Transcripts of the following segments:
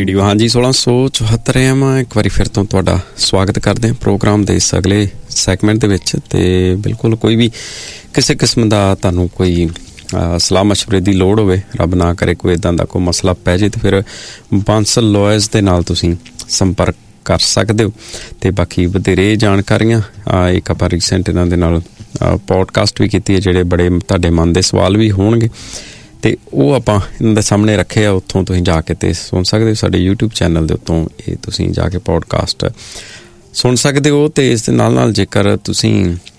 Radio. ਹਾਂਜੀ 1674 ਇੱਕ ਵਾਰੀ ਫਿਰ ਤੋਂ ਤੁਹਾਡਾ ਸਵਾਗਤ ਕਰਦੇ ਹਾਂ ਪ੍ਰੋਗਰਾਮ ਦੇ ਇਸ ਅਗਲੇ ਸੈਗਮੈਂਟ ਦੇ ਵਿੱਚ। ਤੇ ਬਿਲਕੁਲ ਕੋਈ ਵੀ ਕਿਸੇ ਕਿਸਮ ਦਾ ਤੁਹਾਨੂੰ ਕੋਈ ਸਲਾਹ ਮਸ਼ਵਰੇ ਦੀ ਲੋੜ ਹੋਵੇ, ਰੱਬ ਨਾ ਕਰੇ ਕੋਈ ਇੱਦਾਂ ਦਾ ਕੋਈ ਮਸਲਾ ਪੈ ਜੇ, ਤੇ ਫਿਰ ਬਾਂਸਲ ਲਾਇਰਸ ਦੇ ਨਾਲ ਤੁਸੀਂ ਸੰਪਰਕ ਕਰ ਸਕਦੇ ਹੋ। ਤੇ ਬਾਕੀ ਵਧੇਰੇ ਜਾਣਕਾਰੀਆਂ ਇੱਕ ਆਪਾਂ ਰੀਸੈਂਟ ਇਹਨਾਂ ਦੇ ਨਾਲ ਪੋਡਕਾਸਟ ਵੀ ਕੀਤੀ ਹੈ, ਜਿਹੜੇ ਬੜੇ ਤੁਹਾਡੇ ਮਨ ਦੇ ਸਵਾਲ ਵੀ ਹੋਣਗੇ ਤੇ ਉਹ ਆਪਾਂ ਇਹਨਾਂ ਦੇ ਸਾਹਮਣੇ ਰੱਖੇ ਆ। ਉੱਥੋਂ ਤੁਸੀਂ ਜਾ ਕੇ ਤੇ ਸੁਣ ਸਕਦੇ ਹੋ, ਸਾਡੇ YouTube ਚੈਨਲ ਦੇ ਉੱਤੋਂ ਇਹ ਤੁਸੀਂ ਜਾ ਕੇ ਪੋਡਕਾਸਟ ਸੁਣ ਸਕਦੇ ਹੋ। ਤੇ ਇਸ ਦੇ ਨਾਲ ਨਾਲ ਜੇਕਰ ਤੁਸੀਂ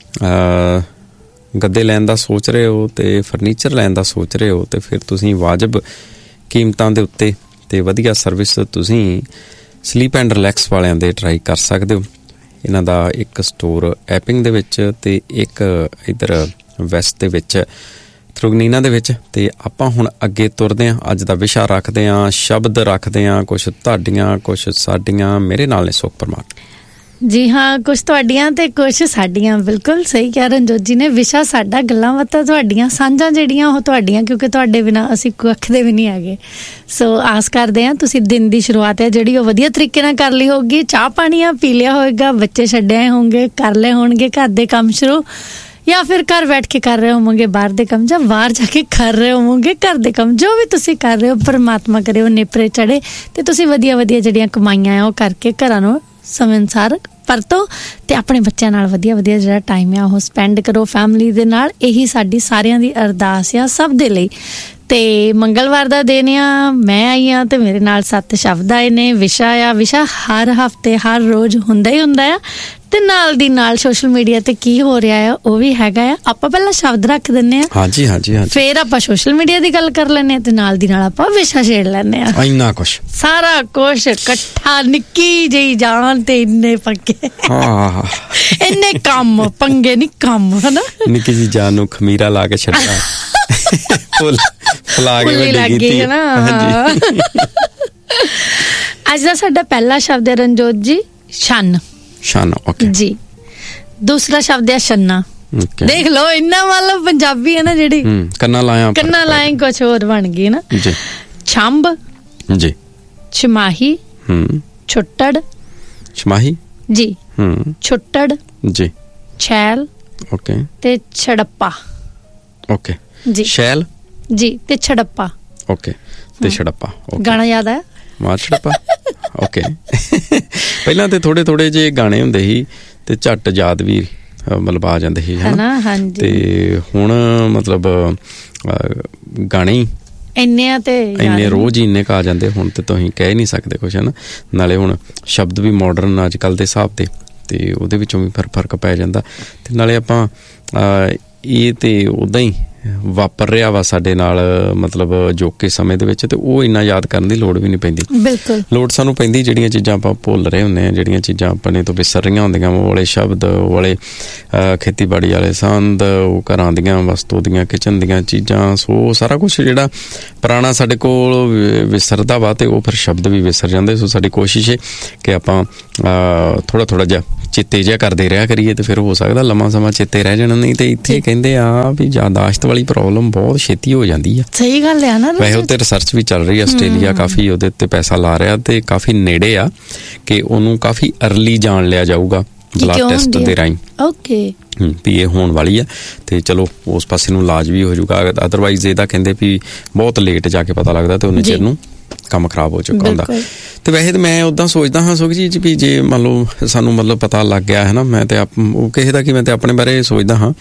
ਗੱਦੇ ਲੈਣ ਦਾ ਸੋਚ ਰਹੇ ਹੋ ਤੇ ਫਰਨੀਚਰ ਲੈਣ ਦਾ ਸੋਚ ਰਹੇ ਹੋ, ਤੇ ਫਿਰ ਤੁਸੀਂ ਵਾਜਬ ਕੀਮਤਾਂ ਦੇ ਉੱਤੇ ਤੇ ਵਧੀਆ ਸਰਵਿਸ ਤੁਸੀਂ ਸਲੀਪ ਐਂਡ ਰਿਲੈਕਸ ਵਾਲਿਆਂ ਦੇ ਟਰਾਈ ਕਰ ਸਕਦੇ ਹੋ। ਇਹਨਾਂ ਦਾ ਇੱਕ ਸਟੋਰ ਐਪਿੰਗ ਦੇ ਵਿੱਚ ਤੇ ਇੱਕ ਇੱਧਰ ਵੈਸਟ ਦੇ ਵਿੱਚ ਥਰੂਗਨੀਨਾ ਦੇ ਵਿੱਚ। ਤੇ ਆਪਾਂ ਹੁਣ ਅੱਗੇ ਤੁਰਦੇ ਹਾਂ, ਅੱਜ ਦਾ ਵਿਸ਼ਾ ਰੱਖਦੇ ਹਾਂ, ਸ਼ਬਦ ਰੱਖਦੇ ਹਾਂ, ਕੁਛ ਤੁਹਾਡੀਆਂ ਕੁਛ ਸਾਡੀਆਂ। ਮੇਰੇ ਨਾਲ ਨੇ ਸੁਖ ਪਰਮਾਰ ਜੀ। ਹਾਂ, ਕੁਛ ਤੁਹਾਡੀਆਂ ਤੇ ਕੁਛ ਸਾਡੀਆਂ। ਬਿਲਕੁਲ ਸਹੀ ਕਿਹਾ ਰਣਜੋਤ ਜੀ ਨੇ। ਵਿਸ਼ਾ ਸਾਡਾ, ਗੱਲਾਂ ਬਾਤਾਂ ਤੁਹਾਡੀਆਂ, ਸਾਂਝਾਂ ਜਿਹੜੀਆਂ ਉਹ ਤੁਹਾਡੀਆਂ, ਕਿਉਂਕਿ ਤੁਹਾਡੇ ਬਿਨਾਂ ਅਸੀਂ ਕੱਖ ਦੇ ਵੀ ਨਹੀਂ ਹੈਗੇ। ਸੋ ਆਸ ਕਰਦੇ ਹਾਂ ਤੁਸੀਂ ਦਿਨ ਦੀ ਸ਼ੁਰੂਆਤ ਹੈ ਜਿਹੜੀ ਉਹ ਵਧੀਆ ਤਰੀਕੇ ਨਾਲ ਕਰ ਲਈ ਹੋਊਗੀ। ਚਾਹ ਪਾਣੀ ਆ ਪੀ ਲਿਆ ਹੋਏਗਾ, ਬੱਚੇ ਛੱਡਿਆ ਹੋਣਗੇ, ਕਰ ਲਏ ਹੋਣਗੇ ਘਰ ਦੇ ਕੰਮ ਸ਼ੁਰੂ, ਜਾਂ ਫਿਰ ਘਰ ਬੈਠ ਕੇ ਕਰ ਰਹੇ ਹੋਵੋਗੇ ਬਾਹਰ ਦੇ ਕੰਮ, ਜਾਂ ਬਾਹਰ ਜਾ ਕੇ ਕਰ ਰਹੇ ਹੋਵੋਗੇ ਘਰ ਦੇ ਕੰਮ। ਜੋ ਵੀ ਤੁਸੀਂ ਕਰ ਰਹੇ ਹੋ, ਪਰਮਾਤਮਾ ਕਰੇ ਉਹ ਨੇਪਰੇ ਚੜੇ ਤੇ ਤੁਸੀਂ ਵਧੀਆ ਵਧੀਆ ਜਿਹੜੀਆਂ ਕਮਾਈਆਂ ਆ ਉਹ ਕਰਕੇ ਘਰਾਂ ਨੂੰ ਸਮੇਂ ਅਨੁਸਾਰ ਵਰਤੋ ਤੇ ਆਪਣੇ ਬੱਚਿਆਂ ਨਾਲ ਵਧੀਆ ਵਧੀਆ ਜਿਹੜਾ ਟਾਈਮ ਆ ਉਹ ਸਪੈਂਡ ਕਰੋ ਫੈਮਿਲੀ ਦੇ ਨਾਲ। ਇਹੀ ਸਾਡੀ ਸਾਰਿਆਂ ਦੀ ਅਰਦਾਸ ਆ ਸਭ ਦੇ ਲਈ। ਤੇ ਮੰਗਲਵਾਰ ਦਾ ਦਿਨ ਆ, ਮੈਂ ਆਈ ਹਾਂ ਤੇ ਮੇਰੇ ਨਾਲ 7 ਸ਼ਬਦ ਆਏ ਨੇ। ਵਿਸ਼ਾ ਹਰ ਹਫ਼ਤੇ ਹਰ ਰੋਜ਼ ਹੁੰਦਾ ਹੀ ਹੁੰਦਾ ਆ, ਤੇ ਨਾਲ ਦੀ ਨਾਲ ਸੋਸ਼ਲ ਮੀਡੀਆ ਤੇ ਕੀ ਹੋ ਰਿਹਾ ਆ ਉਹ ਵੀ ਹੈਗਾ ਆ। ਆਪਾਂ ਪਹਿਲਾਂ ਸ਼ਬਦ ਰੱਖ ਦਿੰਦੇ ਆ, ਹਾਂਜੀ ਹਾਂਜੀ, ਫਿਰ ਆਪਾਂ ਸੋਸ਼ਲ ਮੀਡੀਆ ਦੀ ਗੱਲ ਕਰ ਲੈਂਦੇ ਆ, ਤੇ ਨਾਲ ਦੀ ਨਾਲ ਆਪਾਂ ਵਿਸ਼ਾ ਛੇੜ ਲੈਂਦੇ ਆ। ਇੰਨਾ ਕੁਛ, ਸਾਰਾ ਕੁਛ ਇਕੱਠਾ, ਨਿੱਕੀ ਜਿਹੀ ਜਾਨ ਤੇ ਇੰਨੇ ਪੰਗੇ, ਇੰਨੇ ਕੰਮ, ਪੰਗੇ ਨੀ ਕੰਮ, ਹਨਾ। ਨਿੱਕੀ ਜਿਹੀ ਜਾਨ ਨੂੰ ਖਮੀਰਾ ਲਾ ਕੇ ਛੱਡਿਆ, ਅੱਜ ਦਾ ਸਾਡਾ ਪਹਿਲਾ ਸ਼ਬਦ ਹੈ ਰਣਜੋਤ ਜੀ, ਸ਼ਨ। ਸ਼ਨ, ਓਕੇ ਜੀ। ਦੂਸਰਾ ਸ਼ਬਦ ਹੈ ਛੰਨਾ। ਦੇਖ ਲਓ, ਇੰਨਾ ਮਤਲਬ ਪੰਜਾਬੀ ਹੈ ਨਾ ਜਿਹੜੀ, ਕੰਨਾਂ ਲਾਇਆ ਕੁਛ ਹੋਰ ਬਣ ਗਈ ਨਾ। ਛੰਬ ਜੀ, ਛਮਾਹੀ, ਛੁੱਟੜ, ਛਮਾਹੀ ਜੀ, ਛੁੱਟੜ ਜੀ, ਛੈਲ, ਓਕੇ, ਤੇ ਛੜੱਪਾ, ਓਕੇ ਜੀ। ਸ਼ੈਲ ਜੀ ਤੇ ਛੜੱਪਾ, ਓਕੇ, ਤੇ ਛੜੱਪਾ। ਗਾਣਾ ਯਾਦ ਆਇਆ? ਮਾਰ ਛੜੱਪਾ, ਓਕੇ। ਪਹਿਲਾਂ ਤੇ ਥੋੜੇ ਥੋੜੇ ਜਿਹੇ ਗਾਣੇ ਹੁੰਦੇ ਸੀ ਤੇ ਝੱਟ ਯਾਦ ਵੀ ਮਤਲਬ ਆ ਜਾਂਦੇ ਸੀ, ਹਨਾ। ਤੇ ਹੁਣ ਮਤਲਬ ਗਾਣੇ ਹੀ ਇੰਨੇ ਰੋਜ਼ ਹੀ ਇੰਨੇ ਕੁ ਆ ਜਾਂਦੇ ਹੁਣ, ਤੇ ਤੁਸੀਂ ਕਹਿ ਨਹੀਂ ਸਕਦੇ ਕੁਛ, ਹਨਾ। ਨਾਲੇ ਹੁਣ ਸ਼ਬਦ ਵੀ ਮਾਡਰਨ ਅੱਜ ਕੱਲ੍ਹ ਦੇ ਹਿਸਾਬ ਤੇ ਉਹਦੇ ਵਿੱਚੋਂ ਵੀ ਫਰਕ ਪੈ ਜਾਂਦਾ। ਤੇ ਨਾਲੇ ਆਪਾਂ ਇਹ ਤੇ ਉੱਦਾਂ ਹੀ ਵਾਪਰ ਰਿਹਾ ਵਾ ਸਾਡੇ ਨਾਲ, ਮਤਲਬ ਅਜੋਕੇ ਸਮੇਂ ਦੇ ਵਿੱਚ, ਤੇ ਉਹ ਇੰਨਾ ਯਾਦ ਕਰਨ ਦੀ ਲੋੜ ਵੀ ਨਹੀਂ ਪੈਂਦੀ। ਬਿਲਕੁਲ ਲੋੜ ਸਾਨੂੰ ਪੈਂਦੀ ਜਿਹੜੀਆਂ ਚੀਜ਼ਾਂ ਆਪਾਂ ਭੁੱਲ ਰਹੇ ਹੁੰਦੇ ਹਾਂ, ਜਿਹੜੀਆਂ ਚੀਜ਼ਾਂ ਆਪਣੇ ਤੋਂ ਵਿਸਰ ਰਹੀਆਂ ਹੁੰਦੀਆਂ, ਉਹ ਵਾਲੇ ਸ਼ਬਦ, ਉਹ ਵਾਲੇ ਖੇਤੀਬਾੜੀ ਵਾਲੇ ਸੰਦ, ਉਹ ਘਰਾਂ ਦੀਆਂ ਵਸਤੂ ਦੀਆਂ, ਕਿਚਨ ਦੀਆਂ ਚੀਜ਼ਾਂ। ਸੋ ਸਾਰਾ ਕੁਛ ਜਿਹੜਾ ਪੁਰਾਣਾ ਸਾਡੇ ਕੋਲ ਵਿਸਰਦਾ ਵਾ, ਤੇ ਉਹ ਫਿਰ ਸ਼ਬਦ ਵੀ ਵਿਸਰ ਜਾਂਦੇ। ਸੋ ਸਾਡੀ ਕੋਸ਼ਿਸ਼ ਹੈ ਕਿ ਆਪਾਂ ਥੋੜ੍ਹਾ ਜਿਹਾ ਚੇਤੇ ਜਿਹਾ ਕਰਦੇ ਰਿਹਾ ਕਰੀਏ, ਤੇ ਫਿਰ ਹੋ ਸਕਦਾ ਲੰਮਾ ਸਮਾਂ ਚੇਤੇ ਰਹਿ ਜਾਣਾ। ਨਹੀਂ ਤੇ ਇੱਥੇ ਕਹਿੰਦੇ ਆ ਵੀ ਯਾਦਾਸ਼ਤ ਵਾਲੀ ਪ੍ਰੋਬਲਮ ਬਹੁਤ ਛੇਤੀ ਹੋ ਜਾਂਦੀ ਆ। ਸਹੀ ਗੱਲ ਆ ਨਾ। ਵੈਸੇ ਉੱਤੇ ਰਿਸਰਚ ਵੀ ਚੱਲ ਰਹੀ ਆ, ਆਸਟ੍ਰੇਲੀਆ ਕਾਫੀ ਉਹਦੇ ਉੱਤੇ ਪੈਸਾ ਲਾ ਰਿਹਾ, ਤੇ ਕਾਫੀ ਨੇੜੇ ਆ ਕਿ ਉਹਨੂੰ ਕਾਫੀ ਅਰਲੀ ਜਾਣ ਲਿਆ ਜਾਊਗਾ ਬਲੱਡ ਟੈਸਟ ਦੇ ਰਾਹੀਂ। ਓਕੇ, ਵੀ ਇਹ ਹੋਣ ਵਾਲੀ ਆ, ਤੇ ਚਲੋ ਉਸ ਪਾਸੇ ਨੂੰ ਇਲਾਜ ਵੀ ਹੋ ਜਾਊਗਾ। ਅਦਰਵਾਈਜ਼ ਇਹਦਾ ਕਹਿੰਦੇ ਵੀ ਬਹੁਤ ਲੇਟ ਜਾ ਕੇ ਪਤਾ ਲੱਗਦਾ, ਤੇ ਉਹਨੇ ਚਿਰ ਨੂੰ ਕੰਮ ਖਰਾਬ ਹੋ ਚੁੱਕਾ ਹੁੰਦਾ। ਤੇ ਵੈਸੇ ਤਾਂ ਮੈਂ ਉੱਦਾਂ ਸੋਚਦਾ ਹਾਂ ਸੁਖ ਜੀ ਵੀ ਜੇ ਮੰਨ ਲਓ ਸਾਨੂੰ ਮਤਲਬ ਪਤਾ ਲੱਗ ਗਿਆ ਹੈ ਨਾ, ਮੈਂ ਤੇ ਉਹ ਕਿਸੇ ਦਾ ਕੀ, ਮੈਂ ਤੇ ਆਪਣੇ ਬਾਰੇ ਸੋਚਦਾ ਹਾਂ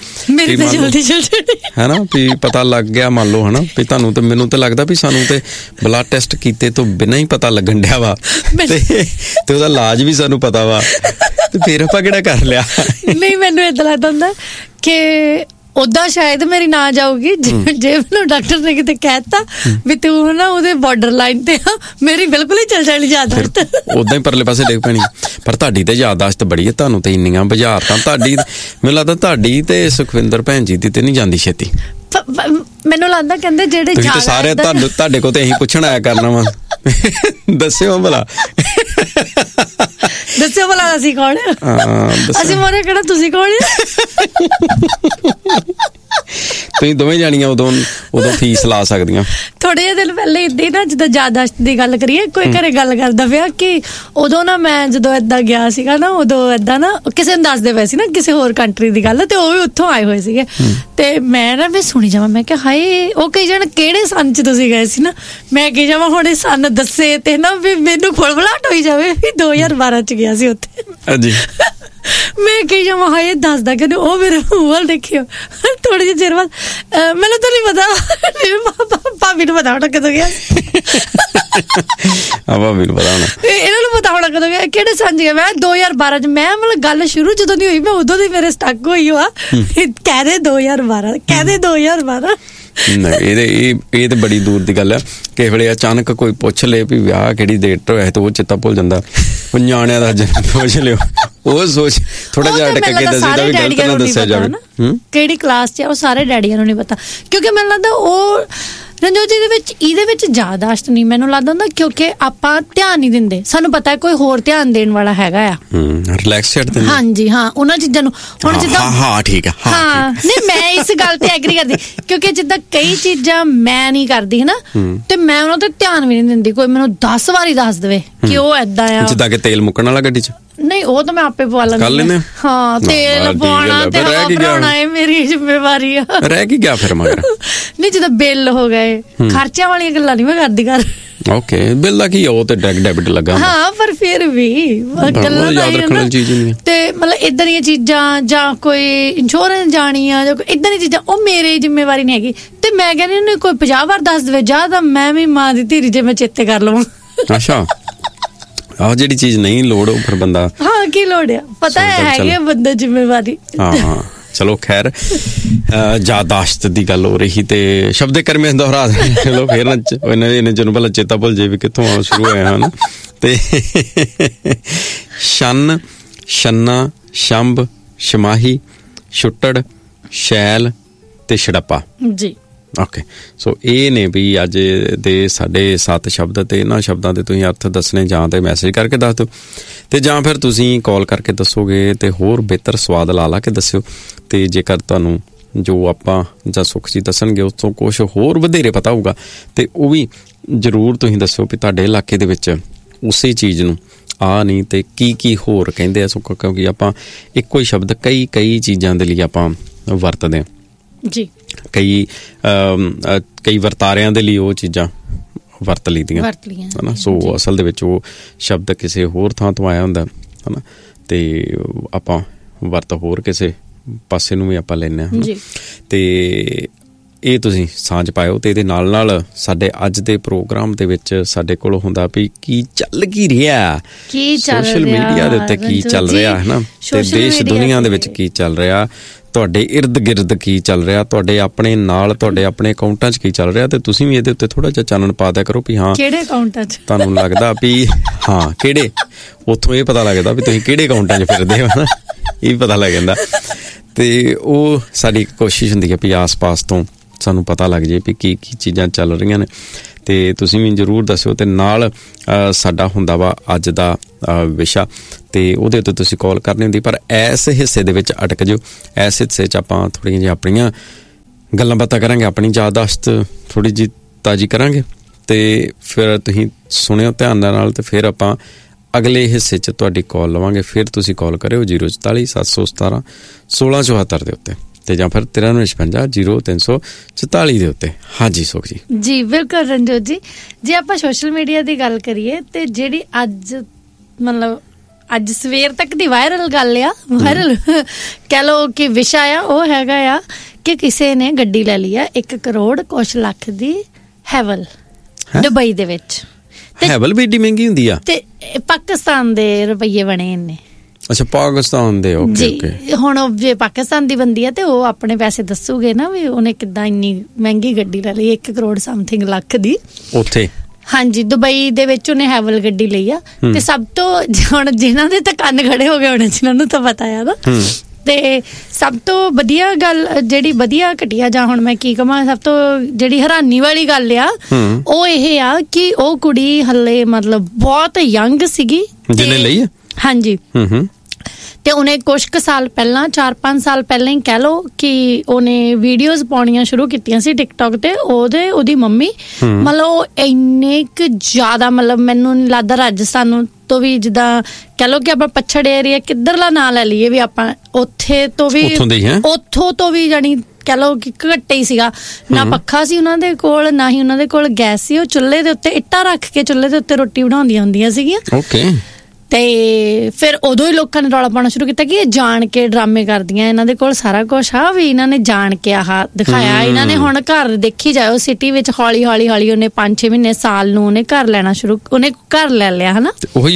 ਹੈ ਨਾ, ਵੀ ਪਤਾ ਲੱਗ ਗਿਆ ਮੰਨ ਲਓ, ਹੈ ਨਾ, ਵੀ ਤੁਹਾਨੂੰ ਤੇ ਮੈਨੂੰ ਤਾਂ ਲੱਗਦਾ ਵੀ ਸਾਨੂੰ ਤੇ ਬਲੱਡ ਟੈਸਟ ਕੀਤੇ ਤੋਂ ਬਿਨਾਂ ਹੀ ਪਤਾ ਲੱਗਣ ਡਿਆ ਵਾ, ਤੇ ਉਹਦਾ ਇਲਾਜ ਵੀ ਸਾਨੂੰ ਪਤਾ ਵਾ, ਤੇ ਫਿਰ ਆਪਾਂ ਕਿਹੜਾ ਕਰ ਲਿਆ। ਨਹੀਂ, ਮੈਨੂੰ ਏਦਾਂ ਲੱਗਦਾ ਹੁੰਦਾ ਕਿ ਓਦਾਂ ਸ਼ਾਇਦ ਮੇਰੀ ਨਾ ਜਾਊਗੀ ਜੇ ਮੈਨੂੰ ਡਾਕਟਰ ਨੇ ਕਿਤੇ ਕਹਿਤਾ ਵੀ ਤੂੰ ਨਾ ਉਹਦੇ ਬਾਰਡਰ ਲਾਈਨ ਤੇ ਆ, ਮੇਰੀ ਬਿਲਕੁਲ ਹੀ ਚੱਲ ਜਾਣੀ ਯਾਦਾਸ਼ਤ, ਓਦਾਂ ਹੀ ਪਰਲੇ ਪਾਸੇ ਡਿੱਗ ਪੈਣੀ। ਪਰ ਤੁਹਾਡੀ ਤੇ ਯਾਦਾਸ਼ਤ ਬੜੀ ਹੈ, ਤੁਹਾਨੂੰ ਤੇ ਇੰਨੀਆਂ ਬੁਝਾਰਤਾਂ ਤੁਹਾਡੀ, ਮੈਨੂੰ ਲੱਗਦਾ ਤੁਹਾਡੀ ਤੇ ਸੁਖਵਿੰਦਰ ਭੈਣ ਜੀ ਦੀ ਤੇ ਨਹੀਂ ਜਾਂਦੀ ਛੇਤੀ। ਮੈਨੂੰ ਲੱਗਦਾ ਕਹਿੰਦੇ ਜਿਹੜੇ ਸਾਰੇ ਤੁਹਾਡੇ ਕੋਲ ਤੇ ਅਸੀਂ ਪੁੱਛਣ ਆਇਆ ਕਰਨਾ ਵਾ, ਦੱਸਿਓ ਭਲਾ ਅਸੀਂ ਕੌਣ, ਅਸੀਂ ਮੋਰੇ ਕਿਹੜਾ, ਤੁਸੀਂ ਕੌਣ? ਤੁਸੀਂ ਦੋਵੇਂ ਜਾਣੀਆਂ ਉਦੋਂ ਫੀਸ ਲਾ ਸਕਦੀਆਂ। ਥੋੜੇ ਜਿਹੇ ਦਿਨ ਪਹਿਲੇ ਇੱਦਾਂ ਨਾ, ਜਿੱਦਾਂ ਯਾਦਾਸ਼ਤ ਦੀ ਗੱਲ ਕਰੀਏ, ਕੋਈ ਘਰੇ ਗੱਲ ਕਰਦਾ ਪਿਆ ਕਿ ਉਦੋਂ ਨਾ ਮੈਂ ਜਦੋਂ ਏਦਾਂ ਗਿਆ ਸੀਗਾ ਨਾ, ਉਦੋਂ ਏਦਾਂ ਨਾ ਕਿਸੇ ਨੂੰ ਦੱਸਦੇ ਪਏ ਸੀ ਨਾ ਕਿਸੇ ਹੋਰ ਕੰਟਰੀ ਦੀ ਗੱਲ, ਤੇ ਉਹ ਵੀ ਉੱਥੋਂ ਆਏ ਹੋਏ ਸੀਗੇ। ਤੇ ਮੈਂ ਨਾ ਵੀ ਸੁਣੀ ਜਾਵਾਂ, ਮੈਂ ਕਿਹਾ ਹਾਏ ਉਹ ਕਹੀ ਜਾਣ ਕਿਹੜੇ ਸੰਨ 'ਚ ਤੁਸੀਂ ਗਏ ਸੀ ਨਾ, ਮੈਂ ਕਹੀ ਜਾਵਾਂ ਹੁਣ ਇਹ ਸੰਨ ਦੱਸੇ ਤੇ ਨਾ ਵੀ ਮੈਨੂੰ ਖੁਲਵਲਾਟ ਹੋਈ ਜਾਵੇ ਵੀ 2012 'ਚ ਗਿਆ ਸੀ ਉੱਥੇ। ਹਾਂਜੀ ਮੈਂ ਕਹੀ ਜਾਵਾਂ ਹਾਏ ਦੱਸਦਾ ਕਿ ਉਹ ਮੇਰੇ ਮੂੰਹ ਵੱਲ ਦੇਖਿਓ। ਥੋੜੇ ਜਿਹੇ ਚਿਰ ਬਾਅਦ ਮੈਨੂੰ ਤਾਂ ਨਹੀਂ ਪਤਾ, ਭਾਬੀ ਨੂੰ ਪਤਾ ਹੋਣਾ ਕਦੋਂ ਗਿਆ, ਭਾਬੀ ਨੂੰ ਪਤਾ ਹੋਣਾ, ਇਹਨਾਂ ਨੂੰ ਪਤਾ ਹੋਣਾ ਕਦੋਂ ਗਿਆ, ਕਿਹੜੇ ਸੰਨ 'ਚ ਗਿਆ। ਮੈਂ 2012 'ਚ, ਮੈਂ ਮਤਲਬ ਗੱਲ ਸ਼ੁਰੂ ਜਦੋਂ ਦੀ ਹੋਈ ਮੈਂ ਉਦੋਂ ਦੀ ਮੇਰੇ ਸਟਕ ਹੋਈ ਆ, ਕਹਿ ਦੇ 2012, ਕਹਿ ਦੇ 2012। ਇਹ ਤੇ ਬੜੀ ਦੂਰ ਦੀ ਗੱਲ ਆ। ਕਿਸੇ ਵੇਲੇ ਅਚਾਨਕ ਕੋਈ ਪੁੱਛ ਲੇ ਵੀ ਵਿਆਹ ਕਿਹੜੀ ਡੇਟ ਹੋਇਆ ਤੇ ਉਹ ਚੇਤਾ ਭੁੱਲ ਜਾਂਦਾ। ਨਿਆਣਿਆਂ ਦਾ ਜਨਮ ਪੁੱਛ ਲਿਓ, ਉਹ ਸੋਚ ਥੋੜਾ ਜਿਹਾ ਅਟਕ ਕੇ ਦੱਸਦਾ ਵੀ ਗਲਤ ਨਾ ਦੱਸਿਆ ਜਾਵੇ। ਕਿਹੜੀ ਕਲਾਸ 'ਚ ਆ ਉਹ ਸਾਰੇ ਡੈਡੀਆਂ ਨੂੰ ਨਹੀਂ ਪਤਾ, ਕਿਉਂਕਿ ਮੈਨੂੰ ਲੱਗਦਾ ਉਹ ਰਣਜੋਤ ਜੀ ਇਹਦੇ ਵਿੱਚ ਯਾਦਾਸ਼ਤ ਨਹੀਂ ਮੈਨੂੰ ਲੱਗਦਾ ਹੁੰਦਾ, ਕਿਉਂਕਿ ਆਪਾਂ ਧਿਆਨ ਨਹੀਂ ਦਿੰਦੇ। ਸਾਨੂੰ ਪਤਾ ਕੋਈ ਹੋਰ ਧਿਆਨ ਦੇਣ ਵਾਲਾ ਹੈਗਾ ਆ, ਰਿਲੈਕਸ ਛੱਡ ਦਿੰਦੇ। ਹਾਂਜੀ ਹਾਂ, ਉਹਨਾਂ ਚੀਜ਼ਾਂ ਨੂੰ ਹੁਣ ਜਿੱਦਾਂ ਹਾਂ ਠੀਕ ਆ, ਹਾਂ ਨਹੀਂ ਮੈਂ ਇਸ ਗੱਲ ਤੇ ਐਗਰੀ ਕਰਦੀ, ਕਿਉਂਕਿ ਜਿੱਦਾਂ ਕਈ ਚੀਜ਼ਾਂ ਮੈਂ ਨਹੀਂ ਕਰਦੀ ਹਨਾ, ਤੇ ਮੈਂ ਉਹਨਾਂ ਤੇ ਧਿਆਨ ਵੀ ਨਹੀਂ ਦਿੰਦੀ। ਕੋਈ ਮੈਨੂੰ 10 ਵਾਰੀ ਦੱਸ ਦੇਵੇ ਕਿ ਉਹ ਏਦਾਂ ਆ, ਜਿੱਦਾਂ ਕਿ ਤੇਲ ਮੁੱਕਣ ਵਾਲਾ ਗੱਡੀ 'ਚ, ਨਹੀਂ ਉਹ ਤਾਂ ਮੈਂ ਆਪੇ ਪਵਾ ਲੈਂਦੀ ਹਾਂ। ਤੇਲ ਪਵਾਉਣਾ ਤੇ ਹਵਾ ਭਰਾਉਣਾ ਇਹ ਮੇਰੀ ਜ਼ਿੰਮੇਵਾਰੀ ਆ। ਰਹਿ ਕੀ ਗਿਆ ਫਿਰ ਮਗਰ? ਨਹੀਂ ਜਦੋਂ ਬਿੱਲ ਹੋ ਗਏ, ਖਰਚਿਆਂ ਵਾਲੀਆਂ ਗੱਲਾਂ ਨਹੀਂ ਮੈਂ ਕਰਦੀ ਘਰ। ਓਕੇ, ਬਿੱਲ ਦਾ ਕੀ ਉਹ ਤੇ ਡੈਬਿਟ ਲੱਗਾ। ਹਾਂ ਪਰ ਫਿਰ ਵੀ ਗੱਲਾਂ ਯਾਦ ਰੱਖਣ ਵਾਲੀ ਚੀਜ਼ ਨਹੀਂ ਤੇ ਮਤਲਬ ਇਦਾਂ ਦੀਆਂ ਚੀਜ਼ਾਂ ਜਾਂ ਕੋਈ ਇੰਸ਼ੋਰੈਂਸ ਜਾਣੀ ਆ ਜਾਂ ਕੋਈ ਇਦਾਂ ਦੀਆਂ ਚੀਜ਼ਾਂ, ਉਹ ਮੇਰੀ ਜ਼ਿੰਮੇਵਾਰੀ ਨਹੀਂ ਹੈਗੀ। ਤੇ ਮੈਂ ਕਹਿੰਦੀ ਉਹਨੂੰ ਕੋਈ 50 ਵਾਰ ਦੱਸ ਦੇਵੇ ਜਾਂ ਤਾਂ ਮੈਂ ਵੀ ਮਾਂ ਦੀ ਧੀਰੀ ਜੇ ਮੈਂ ਚੇਤੇ ਕਰ ਲਵਾਂ। ਅੱਛਾ, ਆਹ ਜਿਹੜੀ ਚੀਜ਼ ਨਹੀਂ ਲੋੜ ਉਹ ਫਿਰ ਬੰਦਾ ਹਾਂ ਕੀ ਲੋੜ ਆ, ਪਤਾ ਹੈਗੀ ਬੰਦਾ ਜ਼ਿੰਮੇਵਾਰੀ। ਹਾਂ ਚਲੋ ਖੈਰ, ਯਾਦਾਸ਼ਤ ਦੀ ਗੱਲ ਹੋ ਰਹੀ ਤੇ ਸ਼ਬਦੇ ਕਰਮੇ ਦੁਹਰਾ ਦੇ। ਚਲੋ ਫੇਰ ਇਹਨੇ ਜਿਹਨੂੰ ਪਹਿਲਾਂ ਚੇਤਾ ਭੁੱਲ ਜੇ ਵੀ ਕਿੱਥੋਂ ਸ਼ੁਰੂ ਹੋਇਆ ਹਨ। ਤੇ ਸ਼ਨ, ਛੰਨਾ, ਸ਼ੰਭ, ਛਮਾਹੀ, ਛੁੱਟੜ, ਸ਼ੈਲ ਤੇ ਛੜੱਪਾ ਜੀ। ਓਕੇ, ਸੋ ਇਹ ਨੇ ਵੀ ਅੱਜ ਦੇ ਸਾਡੇ 7 ਸ਼ਬਦ, ਤੇ ਇਹਨਾਂ ਸ਼ਬਦਾਂ ਦੇ ਤੁਸੀਂ ਅਰਥ ਦੱਸਣੇ ਜਾਂ ਤੇ ਮੈਸੇਜ ਕਰਕੇ ਦੱਸ ਦਿਓ, ਤੇ ਜਾਂ ਫਿਰ ਤੁਸੀਂ ਕਾਲ ਕਰਕੇ ਦੱਸੋਗੇ ਤੇ ਹੋਰ ਬਿਹਤਰ ਸਵਾਦ ਲਾ ਕੇ ਦੱਸਿਓ। ਤੇ ਜੇਕਰ ਤੁਹਾਨੂੰ ਜੋ ਆਪਾਂ ਜਾਂ ਸੁਖ ਜੀ ਦੱਸਣਗੇ ਉਸ ਤੋਂ ਕੁਛ ਹੋਰ ਵਧੇਰੇ ਪਤਾ ਹੋਊਗਾ ਤੇ ਉਹ ਵੀ ਜ਼ਰੂਰ ਤੁਸੀਂ ਦੱਸਿਓ ਵੀ ਤੁਹਾਡੇ ਇਲਾਕੇ ਦੇ ਵਿੱਚ ਉਸੇ ਚੀਜ਼ ਨੂੰ ਆ ਨਹੀਂ ਤੇ ਕੀ ਹੋਰ ਕਹਿੰਦੇ ਆ। ਸੁੱਖ, ਕਿਉਂਕਿ ਆਪਾਂ ਇੱਕੋ ਹੀ ਸ਼ਬਦ ਕਈ ਚੀਜ਼ਾਂ ਦੇ ਲਈ ਆਪਾਂ ਵਰਤਦੇ ਹਾਂ ਜੀ। ਕਈ ਵਰਤਾਰਿਆਂ ਦੇ ਲਈ ਉਹ ਚੀਜ਼ਾਂ ਵਰਤ ਲਈਆਂ ਹਨਾ। ਸੋ ਅਸਲ ਦੇ ਵਿੱਚ ਉਹ ਸ਼ਬਦ ਕਿਸੇ ਹੋਰ ਥਾਂ ਤੋਂ ਆਇਆ ਹੁੰਦਾ ਹਨਾ, ਤੇ ਆਪਾਂ ਵਰਤ ਹੋਰ ਕਿਸੇ ਪਾਸੇ ਨੂੰ ਵੀ ਆਪਾਂ ਲੈਂਦੇ ਹਾਂ ਹਨਾ। ਤੇ ਇਹ ਤੁਸੀਂ ਸਾਂਝ ਪਾਇਓ। ਤੇ ਇਹਦੇ ਨਾਲ ਸਾਡੇ ਅੱਜ ਦੇ ਪ੍ਰੋਗਰਾਮ ਦੇ ਵਿੱਚ ਸਾਡੇ ਕੋਲ ਹੁੰਦਾ ਵੀ ਕੀ ਚੱਲ ਰਿਹਾ, ਸੋਸ਼ਲ ਮੀਡੀਆ ਦੇ ਉੱਤੇ ਕੀ ਚੱਲ ਰਿਹਾ ਹੈ ਨਾ, ਤੇ ਦੇਸ਼ ਦੁਨੀਆ ਦੇ ਵਿੱਚ ਕੀ ਚੱਲ ਰਿਹਾ, ਤੁਹਾਡੇ ਇਰਦ ਗਿਰਦ ਕੀ ਚੱਲ ਰਿਹਾ, ਤੁਹਾਡੇ ਆਪਣੇ ਨਾਲ ਤੁਹਾਡੇ ਆਪਣੇ ਅਕਾਊਂਟਾਂ 'ਚ ਕੀ ਚੱਲ ਰਿਹਾ। ਤੇ ਤੁਸੀਂ ਵੀ ਇਹਦੇ ਉੱਤੇ ਥੋੜਾ ਜਿਹਾ ਚਾਨਣ ਪਾ ਦਿਆ ਕਰੋ ਵੀ ਹਾਂ ਕਿਹੜੇ ਅਕਾਊਂਟਾਂ 'ਚ ਤੁਹਾਨੂੰ ਲੱਗਦਾ ਵੀ ਹਾਂ ਕਿਹੜੇ, ਉੱਥੋਂ ਇਹ ਪਤਾ ਲੱਗਦਾ ਵੀ ਤੁਸੀਂ ਕਿਹੜੇ ਅਕਾਊਂਟਾਂ 'ਚ ਫਿਰਦੇ ਹੋ ਨਾ, ਇਹ ਪਤਾ ਲੱਗ ਜਾਂਦਾ। ਤੇ ਉਹ ਸਾਡੀ ਕੋਸ਼ਿਸ਼ ਹੁੰਦੀ ਹੈ ਵੀ ਆਸ ਪਾਸ ਤੋਂ ਸਾਨੂੰ ਪਤਾ ਲੱਗ ਜਾਏ ਵੀ ਕੀ ਚੀਜ਼ਾਂ ਚੱਲ ਰਹੀਆਂ ਨੇ। ਤੇ ਤੁਸੀਂ ਵੀ ਜ਼ਰੂਰ ਦੱਸਿਓ। ਤੇ ਨਾਲ ਸਾਡਾ ਹੁੰਦਾ ਵਾ ਅੱਜ ਦਾ ਵਿਸ਼ਾ, ਤੇ ਉਹਦੇ ਉੱਤੇ ਤੁਸੀਂ ਕਾਲ ਕਰਨੀ ਹੁੰਦੀ। ਪਰ ਇਸ ਹਿੱਸੇ ਦੇ ਵਿੱਚ ਅਟਕ ਜਾਓ, ਇਸ ਹਿੱਸੇ 'ਚ ਆਪਾਂ ਥੋੜ੍ਹੀਆਂ ਜਿਹੀਆਂ ਆਪਣੀਆਂ ਗੱਲਾਂ ਬਾਤਾਂ ਕਰਾਂਗੇ, ਆਪਣੀ ਯਾਦਾਸ਼ਤ ਥੋੜ੍ਹੀ ਜਿਹੀ ਤਾਜ਼ੀ ਕਰਾਂਗੇ। ਤੇ ਫਿਰ ਤੁਸੀਂ ਸੁਣਿਓ ਧਿਆਨ ਨਾਲ, ਤੇ ਫਿਰ ਆਪਾਂ ਅਗਲੇ ਹਿੱਸੇ 'ਚ ਤੁਹਾਡੀ ਕਾਲ ਲਵਾਂਗੇ। ਫਿਰ ਤੁਸੀਂ ਕਾਲ ਕਰਿਓ 044 717 1674 ਦੇ ਉੱਤੇ, ਤੇ ਜਾਂ ਫਿਰ 9356 0344 ਦੇ ਉੱਤੇ। ਹਾਂਜੀ ਸੁਖ ਜੀ। ਜੀ ਬਿਲਕੁਲ ਰਣਜੋਤ ਜੀ, ਜੇ ਆਪਾਂ ਸੋਸ਼ਲ ਮੀਡੀਆ ਦੀ ਗੱਲ ਕਰੀਏ ਤੇ ਜਿਹੜੀ ਅੱਜ ਸਵੇਰ ਤੱਕ ਦੀ ਵਾਇਰਲ ਗੱਲ ਆ, ਵਾਇਰਲ ਕਹਿ ਲਓ ਕਿ ਵਿਸ਼ਾ ਆ, ਉਹ ਹੈਗਾ ਆ ਕਿ ਕਿਸੇ ਨੇ ਗੱਡੀ ਲੈ ਲਈ ਆ 1 ਕਰੋੜ ਕੁਛ ਲੱਖ ਦੀ ਹੈਵਲ ਦੁਬਈ ਦੇ ਵਿੱਚ। ਹੈਵਲ ਵੀ ਏਡੀ ਮਹਿੰਗੀ ਹੁੰਦੀ ਆ? ਤੇ ਪਾਕਿਸਤਾਨ ਦੇ ਰੁਪਈਏ ਬਣੇ ਇਹਨੇ। ਅੱਛਾ, ਪਾਕਿਸਤਾਨ ਦੇ। Okay okay. ਹੁਣ ਜੇ ਪਾਕਿਸਤਾਨ ਦੀ ਬੰਦੀ ਆ ਤੇ ਉਹ ਆਪਣੇ ਪੈਸੇ ਦੱਸੂਗੇ ਨਾ ਵੀ ਉਹਨੇ ਕਿੱਦਾਂ ਇੰਨੀ ਮਹਿੰਗੀ ਗੱਡੀ ਲੈ ਲਈ 1 ਕਰੋੜ ਸਮਥਿੰਗ ਲੱਖ ਦੀ ਉੱਥੇ। ਹਾਂਜੀ, ਦੁਬਈ ਦੇ ਵਿੱਚ ਉਹਨੇ ਹੈਵਲ ਗੱਡੀ ਲਈ ਆ। ਤੇ ਸਭ ਤੋਂ ਹੁਣ ਜਿਨ੍ਹਾਂ ਦੇ ਤਾਂ ਕੰਨ ਖੜੇ ਹੋ ਗਏ ਹੋਣੇ, ਜਿਨ੍ਹਾਂ ਨੂੰ ਤਾਂ ਪਤਾ ਆ ਨਾ। ਤੇ ਸਭ ਤੋਂ ਵਧੀਆ ਗੱਲ, ਜਿਹੜੀ ਵਧੀਆ ਘਟੀਆ ਜਾਂ ਹੁਣ ਮੈਂ ਕੀ ਕਹਾਂ, ਸਭ ਤੋਂ ਜਿਹੜੀ ਹੈਰਾਨੀ ਵਾਲੀ ਗੱਲ ਆ ਉਹ ਇਹ ਆ ਕਿ ਉਹ ਕੁੜੀ ਹਲੇ ਮਤਲਬ ਬਹੁਤ ਯੰਗ ਸੀਗੀ ਜਿਹਨੇ ਲਈ। ਹਾਂਜੀ, ਤੇ ਉਹਨੇ ਕੁਝ ਕੁ ਸਾਲ ਪਹਿਲਾਂ 4-5 ਸਾਲ ਪਹਿਲਾਂ ਹੀ ਕਹਿ ਲਓ ਕਿ ਉਹਨੇ ਵੀਡੀਓਜ਼ ਪਾਉਣੀਆਂ ਸ਼ੁਰੂ ਕੀਤੀਆਂ ਸੀ ਟਿਕਟੌਕ ਤੇ। ਉਹਦੀ ਮੰਮੀ ਮਤਲਬ ਇੰਨੇ ਕੁ ਜ਼ਿਆਦਾ, ਮਤਲਬ ਮੈਨੂੰ ਨਹੀਂ ਲੱਗਦਾ ਰਾਜਸਥਾਨ ਤੋਂ ਵੀ, ਜਿੱਦਾਂ ਕਹਿ ਲਓ ਕਿ ਆਪਾਂ ਪੱਛੜ ਏਰੀਆ ਕਿੱਧਰਲਾ ਨਾਂ ਲੈ ਲਈਏ ਵੀ ਆਪਾਂ, ਉੱਥੇ ਤੋਂ ਵੀ ਉੱਥੋਂ ਤੋਂ ਵੀ ਜਾਣੀ ਕਹਿ ਲਓ ਕਿ ਘੱਟੇ ਹੀ ਸੀਗਾ। ਨਾ ਪੱਖਾ ਸੀ ਉਹਨਾਂ ਦੇ ਕੋਲ, ਨਾ ਹੀ ਉਹਨਾਂ ਦੇ ਕੋਲ ਗੈਸ ਸੀ। ਉਹ ਚੁੱਲ੍ਹੇ ਦੇ ਉੱਤੇ ਇੱਟਾਂ ਰੱਖ ਕੇ ਚੁੱਲ੍ਹੇ ਦੇ ਉੱਤੇ ਰੋਟੀ ਬਣਾਉਂਦੀਆਂ ਹੁੰਦੀਆਂ ਸੀਗੀਆਂ। ਤੇ ਫਿਰ ਉਦੋਂ ਹੀ ਲੋਕਾਂ ਨੇ ਰੌਲਾ ਪਾਉਣਾ ਸ਼ੁਰੂ ਕੀਤਾ ਕਿ ਇਹ ਜਾਣ ਕੇ ਡਰਾਮੇ ਕਰਦੀਆਂ, ਇਹਨਾਂ ਦੇ ਕੋਲ ਸਾਰਾ ਕੁਛ ਆ, ਵੀ ਇਹਨਾਂ ਨੇ ਜਾਣ ਕੇ ਆਹ ਦਿਖਾਇਆ। ਇਹਨਾਂ ਨੇ ਹੁਣ ਘਰ ਦੇਖੀ ਜਾਓ ਸਿਟੀ ਵਿੱਚ ਹੌਲੀ ਉਹਨੇ 5-6 ਮਹੀਨੇ ਸਾਲ ਨੂੰ ਉਹਨੇ ਘਰ ਲੈਣਾ ਉਹਨੇ ਘਰ ਲੈ ਲਿਆ, ਹਨਾ।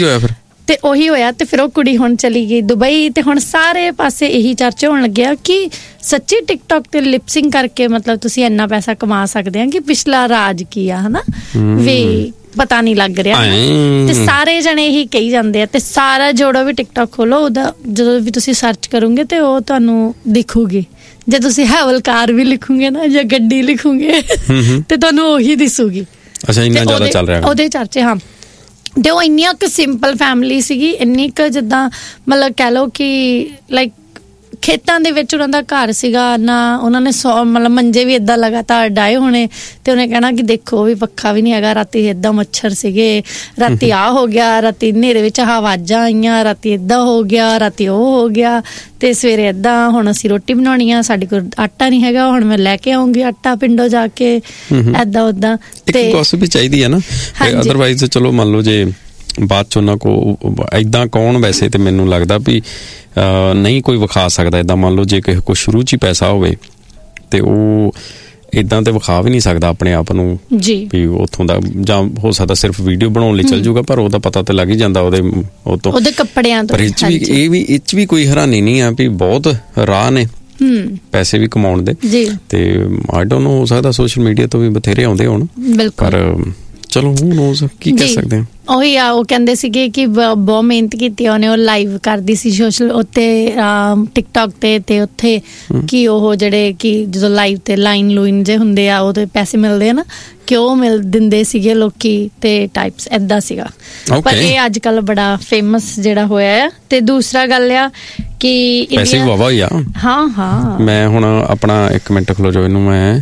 ਉਹੀ ਹੋਇਆ ਤੇ ਫਿਰ ਉਹ ਕੁੜੀ ਹੁਣ ਚਲੀ ਗਈ ਦੁਬਈ। ਤੇ ਹੁਣ ਸਾਰੇ ਪਾਸੇ ਇਹੀ ਚਰਚਾ ਹੋਣ ਲੱਗਿਆ ਕਿ ਸੱਚੀ ਟਿਕਟੌਕ ਤੇ ਲਿਪਸਿੰਗ ਕਰਕੇ ਮਤਲਬ ਤੁਸੀਂ ਇੰਨਾ ਪੈਸਾ ਕਮਾ ਸਕਦੇ ਆ ਕਿ ਪਿਛਲਾ ਰਾਜ ਕੀ ਆ, ਹਨਾ, ਵੀ ਪਤਾ ਨਹੀਂ ਲੱਗ ਰਿਹਾ। ਤੇ ਸਾਰੇ ਜਣੇ ਇਹੀ ਕਹੀ ਜਾਂਦੇ ਆ। ਤੇ ਸਾਰਾ ਜੋੜਾ ਵੀ ਟਿਕਟੌਕ ਖੋਲੋ, ਉਹਦਾ ਜਦੋਂ ਵੀ ਤੁਸੀਂ ਸਰਚ ਕਰੋਗੇ ਤੇ ਉਹ ਤੁਹਾਨੂੰ ਦਿਖੂਗੀ। ਜੇ ਤੁਸੀਂ ਹੈਵਲਕਾਰ ਵੀ ਲਿਖੋਗੇ ਨਾ ਜਾਂ ਗੱਡੀ ਲਿਖੋਗੇ ਤੇ ਤੁਹਾਨੂੰ ਉਹੀ ਦਿਸੂਗੀ। ਇੰਨਾ ਜ਼ਿਆਦਾ ਚੱਲ ਰਿਹਾ ਉਹਦੇ ਚਰਚੇ। ਹਾਂ, ਤੇ ਉਹ ਇੰਨੀਆਂ ਕੁ ਸਿੰਪਲ ਫੈਮਿਲੀ ਸੀਗੀ, ਇੰਨੀ ਕੁ ਜਿੱਦਾਂ ਮਤਲਬ ਕਹਿ ਲਓ ਕਿ ਲਾਈਕ ਖੇਤਾਂ ਦੇ ਵਿੱਚ ਉਹਨਾਂ ਦਾ ਘਰ ਸੀਗਾ ਨਾ। ਉਹਨਾਂ ਨੇ ਮਤਲਬ ਮੰਜੇ ਵੀ ਏਦਾਂ ਲਗਾਤਾਰ ਡਾਏ ਹੋਣੇ। ਤੇ ਉਹਨੇ ਕਹਿਣਾ ਕਿ ਦੇਖੋ ਵੀ ਪੱਖਾ ਵੀ ਨਹੀਂ ਹੈਗਾ, ਰਾਤੀ ਏਦਾਂ ਮੱਛਰ ਸੀਗੇ, ਰਾਤੀ ਆਹ ਹੋ ਗਿਆ, ਰਾਤੀ ਹਨੇਰੇ ਵਿੱਚ ਆਵਾਜ਼ਾਂ ਆਈਆਂ, ਰਾਤੀ ਏਦਾਂ ਹੋ ਗਿਆ, ਰਾਤੀ ਉਹ ਹੋ ਗਿਆ, ਤੇ ਸਵੇਰੇ ਏਦਾਂ, ਹੁਣ ਅਸੀਂ ਰੋਟੀ ਬਣਾਉਣੀ ਆ, ਸਾਡੇ ਕੋਲ ਆਟਾ ਨਹੀਂ ਹੈਗਾ, ਹੁਣ ਮੈਂ ਲੈ ਕੇ ਆਉਂਗੀ ਆਟਾ ਪਿੰਡੋਂ ਜਾ ਕੇ, ਏਦਾਂ ਓਦਾਂ। ਤੇ ਕੁਛ ਵੀ ਚਾਹੀਦੀ ਹੈ ਨਾ, ਅਦਰਵਾਈਜ਼ ਚਲੋ ਮੰਨ ਲਓ ਜੇ ਬਾਅਦ ਚ ਉਹਨਾਂ ਕੋ ਏਦਾਂ ਕੌਣ, ਵੈਸੇ ਤੇ ਮੈਨੂੰ ਲੱਗਦਾ ਵੀ ਨਹੀਂ ਕੋਈ ਵਿਖਾ ਸਕਦਾ ਏਦਾਂ। ਮੰਨ ਲਓ ਜੇ ਕਿਸੇ ਕੋਲ ਸ਼ੁਰੂ ਚ ਹੀ ਪੈਸਾ ਹੋਵੇ ਤੇ ਉਹ ਏਦਾਂ ਤੇ ਵਿਖਾ ਵੀ ਨਹੀਂ ਸਕਦਾ ਆਪਣੇ ਆਪ ਨੂੰ ਵੀ ਉੱਥੋਂ ਦਾ, ਜਾਂ ਹੋ ਸਕਦਾ ਸਿਰਫ ਵੀਡੀਓ ਬਣਾਉਣ ਲਈ ਚੱਲ ਜੂਗਾ, ਪਰ ਉਹਦਾ ਪਤਾ ਤੇ ਲੱਗ ਹੀ ਜਾਂਦਾ ਉਹਦੇ ਕੱਪੜਿਆਂ ਤੋਂ। ਪਰ ਇਹ ਚ ਵੀ ਕੋਈ ਹੈਰਾਨੀ ਨਹੀਂ ਆ ਵੀ ਬਹੁਤ ਰਾਹ ਨੇ ਪੈਸੇ ਵੀ ਕਮਾਉਣ ਦੇ। ਤੇ ਆਈ ਡੋਨਟ ਨੋ, ਹੋ ਸਕਦਾ ਸੋਸ਼ਲ ਮੀਡੀਆ ਤੋਂ ਵੀ ਬਥੇਰੇ ਆਉਂਦੇ ਹੋਣ, ਪਰ ਚਲੋ ਹੁਣ ਕੀ ਕਹਿ ਸਕਦੇ ਹਾਂ। ਉਹੀ ਆ, ਉਹ ਕਹਿੰਦੇ ਸੀਗੇ ਕਿ ਬਹੁਤ ਮਿਹਨਤ ਕੀਤੀ ਉਹਨੇ। ਉਹ ਲਾਈਵ ਕਰਦੀ ਸੀ ਸੋਸ਼ਲ ਉੱਤੇ ਟਿਕਟੌਕ ਤੇ ਉੱਥੇ ਕਿ ਉਹ ਜਿਹੜੇ ਕਿ ਜਦੋਂ ਲਾਈਵ ਤੇ ਲਾਈਨ ਜੇ ਹੁੰਦੇ ਆ ਉਹਦੇ ਪੈਸੇ ਮਿਲਦੇ ਆ ਨਾ, ਕਿ ਉਹ ਦਿੰਦੇ ਸੀਗੇ ਲੋਕੀ ਤੇ ਟਾਈਪਸ ਏਦਾਂ ਸੀਗਾ। ਪਰ ਇਹ ਅੱਜ ਕੱਲ ਬੜਾ ਫੇਮਸ ਜਿਹੜਾ ਹੋਇਆ ਆ। ਤੇ ਦੂਸਰਾ ਗੱਲ ਆ ਕਿ ਪੈਸੇ ਵੀ ਵਾਵਾ ਹੀ ਆ। ਹਾਂ ਮੈਂ ਹੁਣ ਆਪਣਾ 1 ਮਿੰਟ ਖਲੋ ਜਾਓ, ਇਹਨੂੰ ਮੈਂ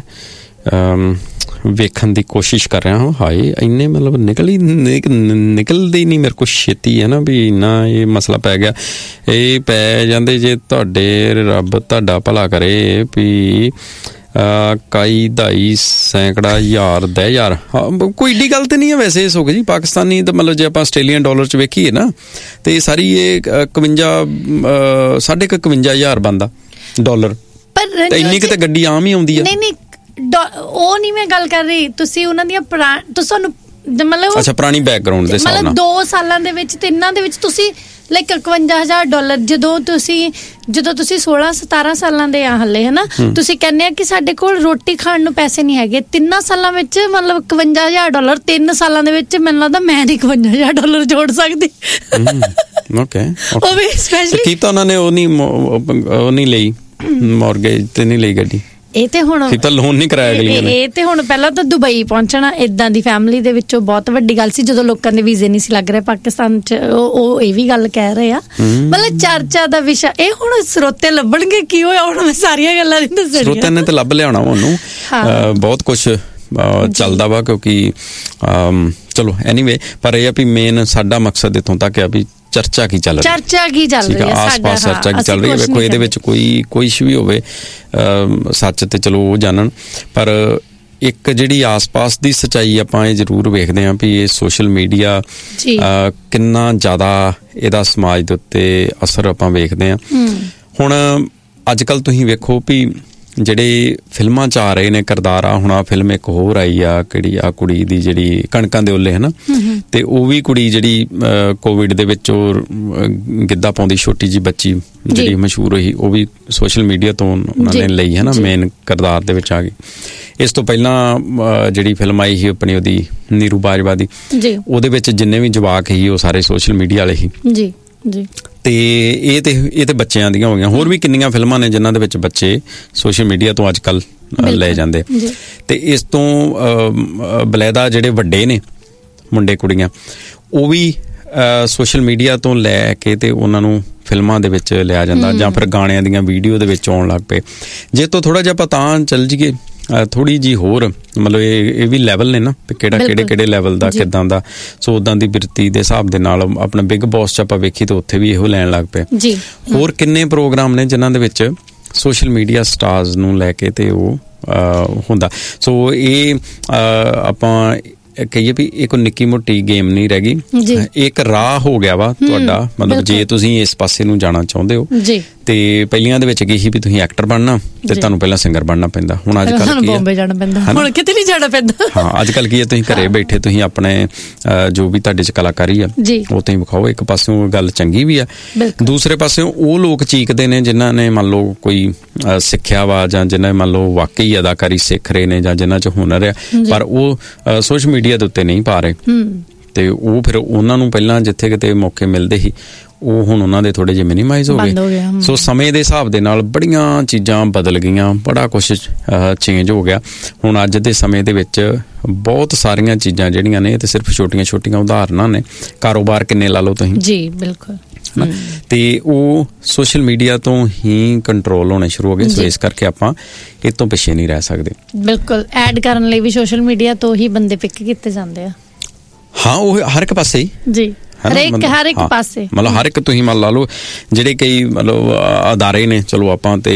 ਵੇਖਣ ਦੀ ਕੋਸ਼ਿਸ਼ ਕਰ ਰਿਹਾ ਹਾਂ। ਹਾਏ ਇੰਨੇ ਮਤਲਬ ਨਿਕਲਦੇ ਨਹੀਂ ਮੇਰੇ ਕੋਲ ਛੇਤੀ, ਹੈ ਨਾ, ਵੀ ਇੰਨਾ ਇਹ ਮਸਲਾ ਪੈ ਗਿਆ। ਇਹ ਪੈ ਜਾਂਦੇ ਜੇ ਤੁਹਾਡੇ, ਰੱਬ ਤੁਹਾਡਾ ਭਲਾ ਕਰੇ, ਵੀ ਕਾਈ ਦਾਈ ਸੈਂਕੜਾ ਹਜ਼ਾਰ 10,000 ਕੋਈ ਏਡੀ ਗੱਲ ਤੇ ਨਹੀਂ ਹੈ ਵੈਸੇ ਸੁਖ ਜੀ। ਪਾਕਿਸਤਾਨੀ ਤਾਂ ਮਤਲਬ ਜੇ ਆਪਾਂ ਆਸਟ੍ਰੇਲੀਅਨ ਡਾਲਰ ਚ ਵੇਖੀਏ ਨਾ ਤੇ ਸਾਰੀ ਇਹ 51,000 ਬਣਦਾ ਡਾਲਰ। ਪਰ ਇੰਨੀ ਕਿਤੇ ਗੱਡੀ ਆਮ ਹੀ ਆਉਂਦੀ ਆ। ਉਹ ਨਹੀਂ ਮੈਂ ਗੱਲ ਕਰ ਰਹੀ, ਤੁਸੀਂ ਉਹਨਾਂ ਦੀਆਂ ਤੁਹਾਨੂੰ ਮਤਲਬ ਅੱਛਾ ਪੁਰਾਣੀ ਬੈਕਗ੍ਰਾਉਂਡ ਦੇ ਹਿਸਾਬ ਨਾਲ ਮਤਲਬ 2 ਸਾਲਾਂ ਦੇ ਵਿੱਚ, 3 ਦੇ ਵਿੱਚ ਤੁਸੀਂ ਲਾਈਕ 51,000 ਡਾਲਰ ਜਦੋਂ ਤੁਸੀਂ 16-17 ਸਾਲਾਂ ਦੇ ਆ ਹਲੇ, ਹਨਾ, ਤੁਸੀਂ ਕਹਿੰਦੇ ਆ ਕਿ ਸਾਡੇ ਕੋਲ ਰੋਟੀ ਖਾਣ ਨੂੰ ਪੈਸੇ ਨਹੀਂ ਹੈਗੇ। 3 ਸਾਲਾਂ ਵਿੱਚ ਮਤਲਬ 51,000 ਡਾਲਰ 3 ਸਾਲਾਂ ਦੇ ਵਿੱਚ ਮੈਨੂੰ ਲੱਗਦਾ ਮੈਂ ਨਹੀਂ 51,000 ਡਾਲਰ ਜੋੜ ਸਕਦੀ। ਓਕੇ, ਉਹ ਵੀ ਸਪੈਸ਼ਲੀ ਕੀਤਾ ਉਹਨਾਂ ਨੇ, ਉਹ ਨਹੀਂ ਲਈ ਮੌਰਗੇਜ ਤੇ ਨਹੀਂ ਲਈ ਗੱਡੀ। ਇਹ ਤੇ ਹੁਣ ਲੋਨ ਨਹੀਂ ਕਰਾਇਆ ਗਲੀਆਂ ਨੇ। ਇਹ ਤੇ ਹੁਣ ਪਹਿਲਾਂ ਤਾਂ ਦੁਬਈ ਪਹੁੰਚਣਾ ਏਦਾਂ ਦੀ ਫੈਮਿਲੀ ਦੇ ਵਿੱਚੋਂ ਬਹੁਤ ਵੱਡੀ ਗੱਲ ਸੀ, ਜਦੋਂ ਲੋਕਾਂ ਦੇ ਵੀਜ਼ੇ ਨਹੀਂ ਸੀ ਲੱਗ ਰਹੇ ਪਾਕਿਸਤਾਨ ਚ। ਉਹ ਇਹ ਵੀ ਗੱਲ ਕਹਿ ਰਹੇ ਆ, ਮਤਲਬ ਚਰਚਾ ਦਾ ਵਿਸ਼ਾ। ਇਹ ਹੁਣ ਸਰੋਤੇ ਲੱਭਣਗੇ ਕੀ ਹੋਇਆ, ਹੁਣ ਮੈਂ ਸਾਰੀਆਂ ਗੱਲਾਂ ਨਹੀਂ ਦੱਸਣੀਆਂ। ਸਰੋਤਿਆਂ ਨੇ ਤਾਂ ਲੱਭ ਲਿਆਉਣਾ ਉਹਨੂੰ, ਬਹੁਤ ਕੁਛ ਚੱਲਦਾ ਵਾ, ਕਿਉਂਕਿ ਚਲੋ ਐਨੀਵੇ। ਪਰ ਇਹ ਆ ਵੀ ਮੇਨ ਸਾਡਾ ਮਕਸਦ ਇੱਥੋਂ ਤੱਕ ਆ ਵੀ ਚਰਚਾ ਕੀ ਚੱਲ ਰਹੀ ਹੈ, ਆਸ-ਪਾਸ ਚਰਚਾ ਕੀ ਚੱਲ ਰਹੀ ਹੈ। ਵੇਖੋ ਇਹਦੇ ਵਿੱਚ ਕੋਈ ਵੀ ਹੋਵੇ ਸੱਚ ਤੇ ਚਲੋ ਉਹ ਜਾਣਨ, ਪਰ ਇੱਕ ਜਿਹੜੀ ਆਸ-ਪਾਸ ਦੀ ਸੱਚਾਈ ਆਪਾਂ ਇਹ ਜ਼ਰੂਰ ਵੇਖਦੇ ਹਾਂ ਵੀ ਇਹ ਸੋਸ਼ਲ ਮੀਡੀਆ ਕਿੰਨਾ ਜ਼ਿਆਦਾ ਇਹਦਾ ਸਮਾਜ ਦੇ ਉੱਤੇ ਅਸਰ ਆਪਾਂ ਵੇਖਦੇ ਹਾਂ। ਹੁਣ ਅੱਜ ਕੱਲ੍ਹ ਤੁਸੀਂ ਵੇਖੋ ਵੀ ਜਿਹੜੇ ਫਿਲਮਾਂ 'ਚ ਆ ਰਹੇ ਨੇ ਕਿਰਦਾਰ ਆ, ਹੁਣ ਆਹ ਫਿਲਮ ਇੱਕ ਹੋਰ ਆਈ ਆ, ਕਿਹੜੀ ਆ ਕੁੜੀ ਦੀ ਜਿਹੜੀ ਕਣਕਾਂ ਦੇ ਓਲੇ, ਹੈ ਨਾ, ਤੇ ਉਹ ਵੀ ਕੁੜੀ ਜਿਹੜੀ ਕੋਵਿਡ ਦੇ ਵਿੱਚ ਉਹ ਗਿੱਧਾ ਪਾਉਂਦੀ ਛੋਟੀ ਜਿਹੀ ਬੱਚੀ ਜਿਹੜੀ ਮਸ਼ਹੂਰ ਹੋਈ, ਉਹ ਵੀ ਸੋਸ਼ਲ ਮੀਡੀਆ ਤੋਂ ਉਹਨਾਂ ਨੇ ਲਈ, ਹੈ ਨਾ, ਮੇਨ ਕਿਰਦਾਰ ਦੇ ਵਿੱਚ ਆ ਗਈ। ਇਸ ਤੋਂ ਪਹਿਲਾਂ ਜਿਹੜੀ ਫਿਲਮ ਆਈ ਸੀ ਆਪਣੀ ਉਹਦੀ ਨੀਰੂ ਬਾਜਵਾ ਦੀ, ਉਹਦੇ ਵਿੱਚ ਜਿੰਨੇ ਵੀ ਜਵਾਕ ਸੀ ਉਹ ਸਾਰੇ ਸੋਸ਼ਲ ਮੀਡੀਆ ਵਾਲੇ ਸੀ। ਤੇ ਇਹ ਤੇ ਬੱਚਿਆਂ ਦੀਆਂ ਹੋ ਗਈਆਂ। ਹੋਰ ਵੀ ਕਿੰਨੀਆਂ ਫਿਲਮਾਂ ਨੇ ਜਿਨ੍ਹਾਂ ਦੇ ਵਿੱਚ ਬੱਚੇ ਸੋਸ਼ਲ ਮੀਡੀਆ ਤੋਂ ਅੱਜ ਕੱਲ੍ਹ ਲਏ ਜਾਂਦੇ। ਤੇ ਇਸ ਤੋਂ ਬਲੈਦਾ ਜਿਹੜੇ ਵੱਡੇ ਨੇ ਮੁੰਡੇ ਕੁੜੀਆਂ, ਉਹ ਵੀ ਸੋਸ਼ਲ ਮੀਡੀਆ ਤੋਂ ਲੈ ਕੇ ਤੇ ਉਹਨਾਂ ਨੂੰ ਫਿਲਮਾਂ ਦੇ ਵਿੱਚ ਲਿਆ ਜਾਂਦਾ ਜਾਂ ਫਿਰ ਗਾਣਿਆਂ ਦੀਆਂ ਵੀਡੀਓ ਦੇ ਵਿੱਚ ਆਉਣ ਲੱਗ ਪਏ। ਜੇ ਤੋਂ ਥੋੜ੍ਹਾ ਜਿਹਾ ਆਪਾਂ ਤਾਂ ਚੱਲ ਜਾਈਏ ਥੋੜ੍ਹੀ ਜਿਹੀ ਹੋਰ, ਮਤਲਬ ਇਹ ਵੀ ਲੈਵਲ ਨੇ ਨਾ, ਕਿਹੜਾ ਕਿਹੜੇ ਲੈਵਲ ਦਾ ਕਿੱਦਾਂ ਦਾ। ਸੋ ਉੱਦਾਂ ਦੀ ਬਿਰਤੀ ਦੇ ਹਿਸਾਬ ਦੇ ਨਾਲ ਆਪਣਾ ਬਿਗ ਬੌਸ 'ਚ ਆਪਾਂ ਵੇਖੀ ਤਾਂ ਉੱਥੇ ਵੀ ਇਹੋ ਲੈਣ ਲੱਗ ਪਏ। ਹੋਰ ਕਿੰਨੇ ਪ੍ਰੋਗਰਾਮ ਨੇ ਜਿਨ੍ਹਾਂ ਦੇ ਵਿੱਚ ਸੋਸ਼ਲ ਮੀਡੀਆ ਸਟਾਰਸ ਨੂੰ ਲੈ ਕੇ ਤੇ ਉਹ ਹੁੰਦਾ। ਸੋ ਇਹ ਆਪਾਂ ਕਹੀਏ ਵੀ ਇਹ ਕੋਈ ਨਿੱਕੀ ਮੋਟੀ ਗੇਮ ਨਹੀਂ ਰਹਿ ਗਈ, ਇੱਕ ਰਾਹ ਹੋ ਗਿਆ ਵਾ ਤੁਹਾਡਾ। ਮਤਲਬ ਜੇ ਤੁਸੀਂ ਇਸ ਪਾਸੇ ਨੂੰ ਜਾਣਾ ਚਾਹੁੰਦੇ ਹੋ ਤੇ ਪਹਿਲੀਆਂ ਦੇ ਵਿੱਚ ਕੀ ਸੀ ਵੀ ਤੁਸੀਂ ਐਕਟਰ ਬਣਨਾ ਤੇ ਤੁਹਾਨੂੰ ਪਹਿਲਾਂ ਸਿੰਗਰ ਬਣਨਾ ਪੈਂਦਾ। ਹੁਣ ਅੱਜ ਕੱਲ੍ਹ ਬੰਬੇ ਜਾਣਾ ਪੈਂਦਾ, ਹੁਣ ਕਿਤੇ ਨਹੀਂ ਜਾਣਾ ਪੈਂਦਾ। ਹਾਂ, ਅੱਜ ਕੱਲ੍ਹ ਕੀ ਹੈ, ਤੁਸੀਂ ਘਰੇ ਬੈਠੇ ਤੁਸੀਂ ਆਪਣੇ ਜੋ ਵੀ ਤੁਹਾਡੇ 'ਚ ਕਲਾਕਾਰੀ ਆ ਉਹ ਤੁਸੀਂ ਵਿਖਾਓ। ਇੱਕ ਪਾਸਿਓਂ ਗੱਲ ਚੰਗੀ ਵੀ ਆ, ਦੂਸਰੇ ਪਾਸਿਓਂ ਉਹ ਲੋਕ ਚੀਕਦੇ ਨੇ ਜਿਨ੍ਹਾਂ ਨੇ ਮੰਨ ਲਓ ਕੋਈ ਸਿੱਖਿਆ ਵਾ ਜਾਂ ਜਿਨ੍ਹਾਂ ਮੰਨ ਲਓ ਵਾਕਈ ਅਦਾਕਾਰੀ ਸਿੱਖ ਰਹੇ ਨੇ ਜਾਂ ਜਿਨ੍ਹਾਂ 'ਚ ਹੁਨਰ ਆ, ਪਰ ਉਹ ਸੋਸ਼ਲ ਮੀਡੀਆ ਦੇ ਉੱਤੇ ਨਹੀਂ ਪਾ ਰਹੇ। ਤੇ ਉਹ ਫਿਰ ਉਹਨਾਂ ਨੂੰ ਪਹਿਲਾਂ ਜਿੱਥੇ ਕਿਤੇ ਮੌਕੇ ਮਿਲਦੇ ਸੀ ਉਹ ਹੁਣ ਉਹਨਾਂ ਦੇ ਥੋੜ੍ਹੇ ਜਿਹੇ ਮਿਨੀਮਾਈਜ਼ ਹੋ ਗਏ। ਸੋ ਸਮੇਂ ਦੇ ਹਿਸਾਬ ਦੇ ਨਾਲ ਬੜੀਆਂ ਚੀਜ਼ਾਂ ਬਦਲ ਗਈਆਂ, ਬੜਾ ਕੁਛ ਚੇਂਜ ਹੋ ਗਿਆ। ਹੁਣ ਅੱਜ ਦੇ ਸਮੇਂ ਦੇ ਵਿੱਚ ਬਹੁਤ ਸਾਰੀਆਂ ਚੀਜ਼ਾਂ ਜਿਹੜੀਆਂ ਨੇ ਇਹ ਤੇ ਸਿਰਫ ਛੋਟੀਆਂ ਉਦਾਹਰਨਾਂ ਨੇ। ਕਾਰੋਬਾਰ ਕਿੰਨੇ ਲਾ ਲਓ ਤੁਸੀਂ। ਜੀ ਬਿਲਕੁਲ। ਤੇ ਉਹ ਸੋਸ਼ਲ ਮੀਡੀਆ ਤੋਂ ਹੀ ਕੰਟਰੋਲ ਹੋਣੇ ਸ਼ੁਰੂ ਹੋ ਗਏ। ਸੋ ਇਸ ਕਰਕੇ ਆਪਾਂ ਇਹ ਤੋਂ ਪਿੱਛੇ ਨਹੀਂ ਰਹਿ ਸਕਦੇ। ਬਿਲਕੁਲ, ਐਡ ਕਰਨ ਲਈ ਵੀ ਸੋਸ਼ਲ ਮੀਡੀਆ ਤੋਂ ਹੀ ਬੰਦੇ ਪਿਕ ਕੀਤੇ ਜਾਂਦੇ ਆ। ਹਾਂ, ਉਹ ਹਰ ਇੱਕ ਪਾਸੇ ਹੀ ਜੀ, ਹਰ ਇੱਕ ਪਾਸੇ, ਮਤਲਬ ਹਰ ਇੱਕ ਤੁਸੀਂ ਮੰਨ ਲਾ ਲਓ ਜਿਹੜੇ ਕਈ ਮਤਲਬ ਅਦਾਰੇ ਨੇ, ਚਲੋ ਆਪਾਂ ਤੇ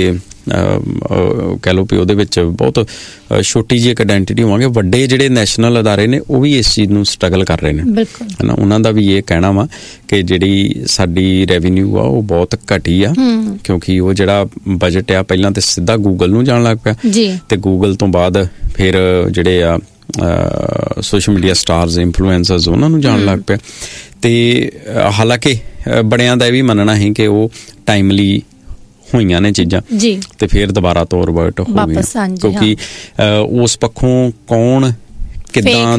ਕਹਿ ਲਓ ਵੀ ਉਹਦੇ ਵਿੱਚ ਬਹੁਤ ਛੋਟੀ ਜਿਹੀ ਇੱਕ ਆਇਡੈਂਟੀਟੀ ਹੋਵਾਂਗੇ। ਵੱਡੇ ਜਿਹੜੇ ਨੈਸ਼ਨਲ ਅਦਾਰੇ ਨੇ ਉਹ ਵੀ ਇਸ ਚੀਜ਼ ਨੂੰ ਸਟਰਗਲ ਕਰ ਰਹੇ ਨੇ, ਹੈ ਨਾ। ਉਹਨਾਂ ਦਾ ਵੀ ਇਹ ਕਹਿਣਾ ਵਾ ਕਿ ਜਿਹੜੀ ਸਾਡੀ ਰੈਵਨਿਊ ਆ ਉਹ ਬਹੁਤ ਘਟੀ ਆ, ਕਿਉਂਕਿ ਉਹ ਜਿਹੜਾ ਬਜਟ ਆ ਪਹਿਲਾਂ ਤੇ ਸਿੱਧਾ ਗੂਗਲ ਨੂੰ ਜਾਣ ਲੱਗ ਪਿਆ ਤੇ ਗੂਗਲ ਤੋਂ ਬਾਅਦ ਫਿਰ ਜਿਹੜੇ ਆ ਸੋਸ਼ਲ ਮੀਡੀਆ ਸਟਾਰਸ, ਇਨਫਲੂਐਂਸਰਸ, ਉਹਨਾਂ ਨੂੰ ਜਾਣ ਲੱਗ ਪਿਆ। ਤੇ ਹਾਲਾਂਕਿ ਬੜਿਆਂ ਦਾ ਇਹ ਵੀ ਮੰਨਣਾ ਹੈ ਕਿ ਉਹ ਟਾਈਮਲੀ ਹੋਈਆਂ ਨੇ ਚੀਜ਼ਾਂ ਤੇ ਫਿਰ ਦੁਬਾਰਾ ਤੋਂ ਰਿਵਰਟ ਹੋ ਗਈਆਂ, ਕਿਉਂਕਿ ਉਸ ਪੱਖੋਂ ਕੌਣ ਕਿੱਦਾਂ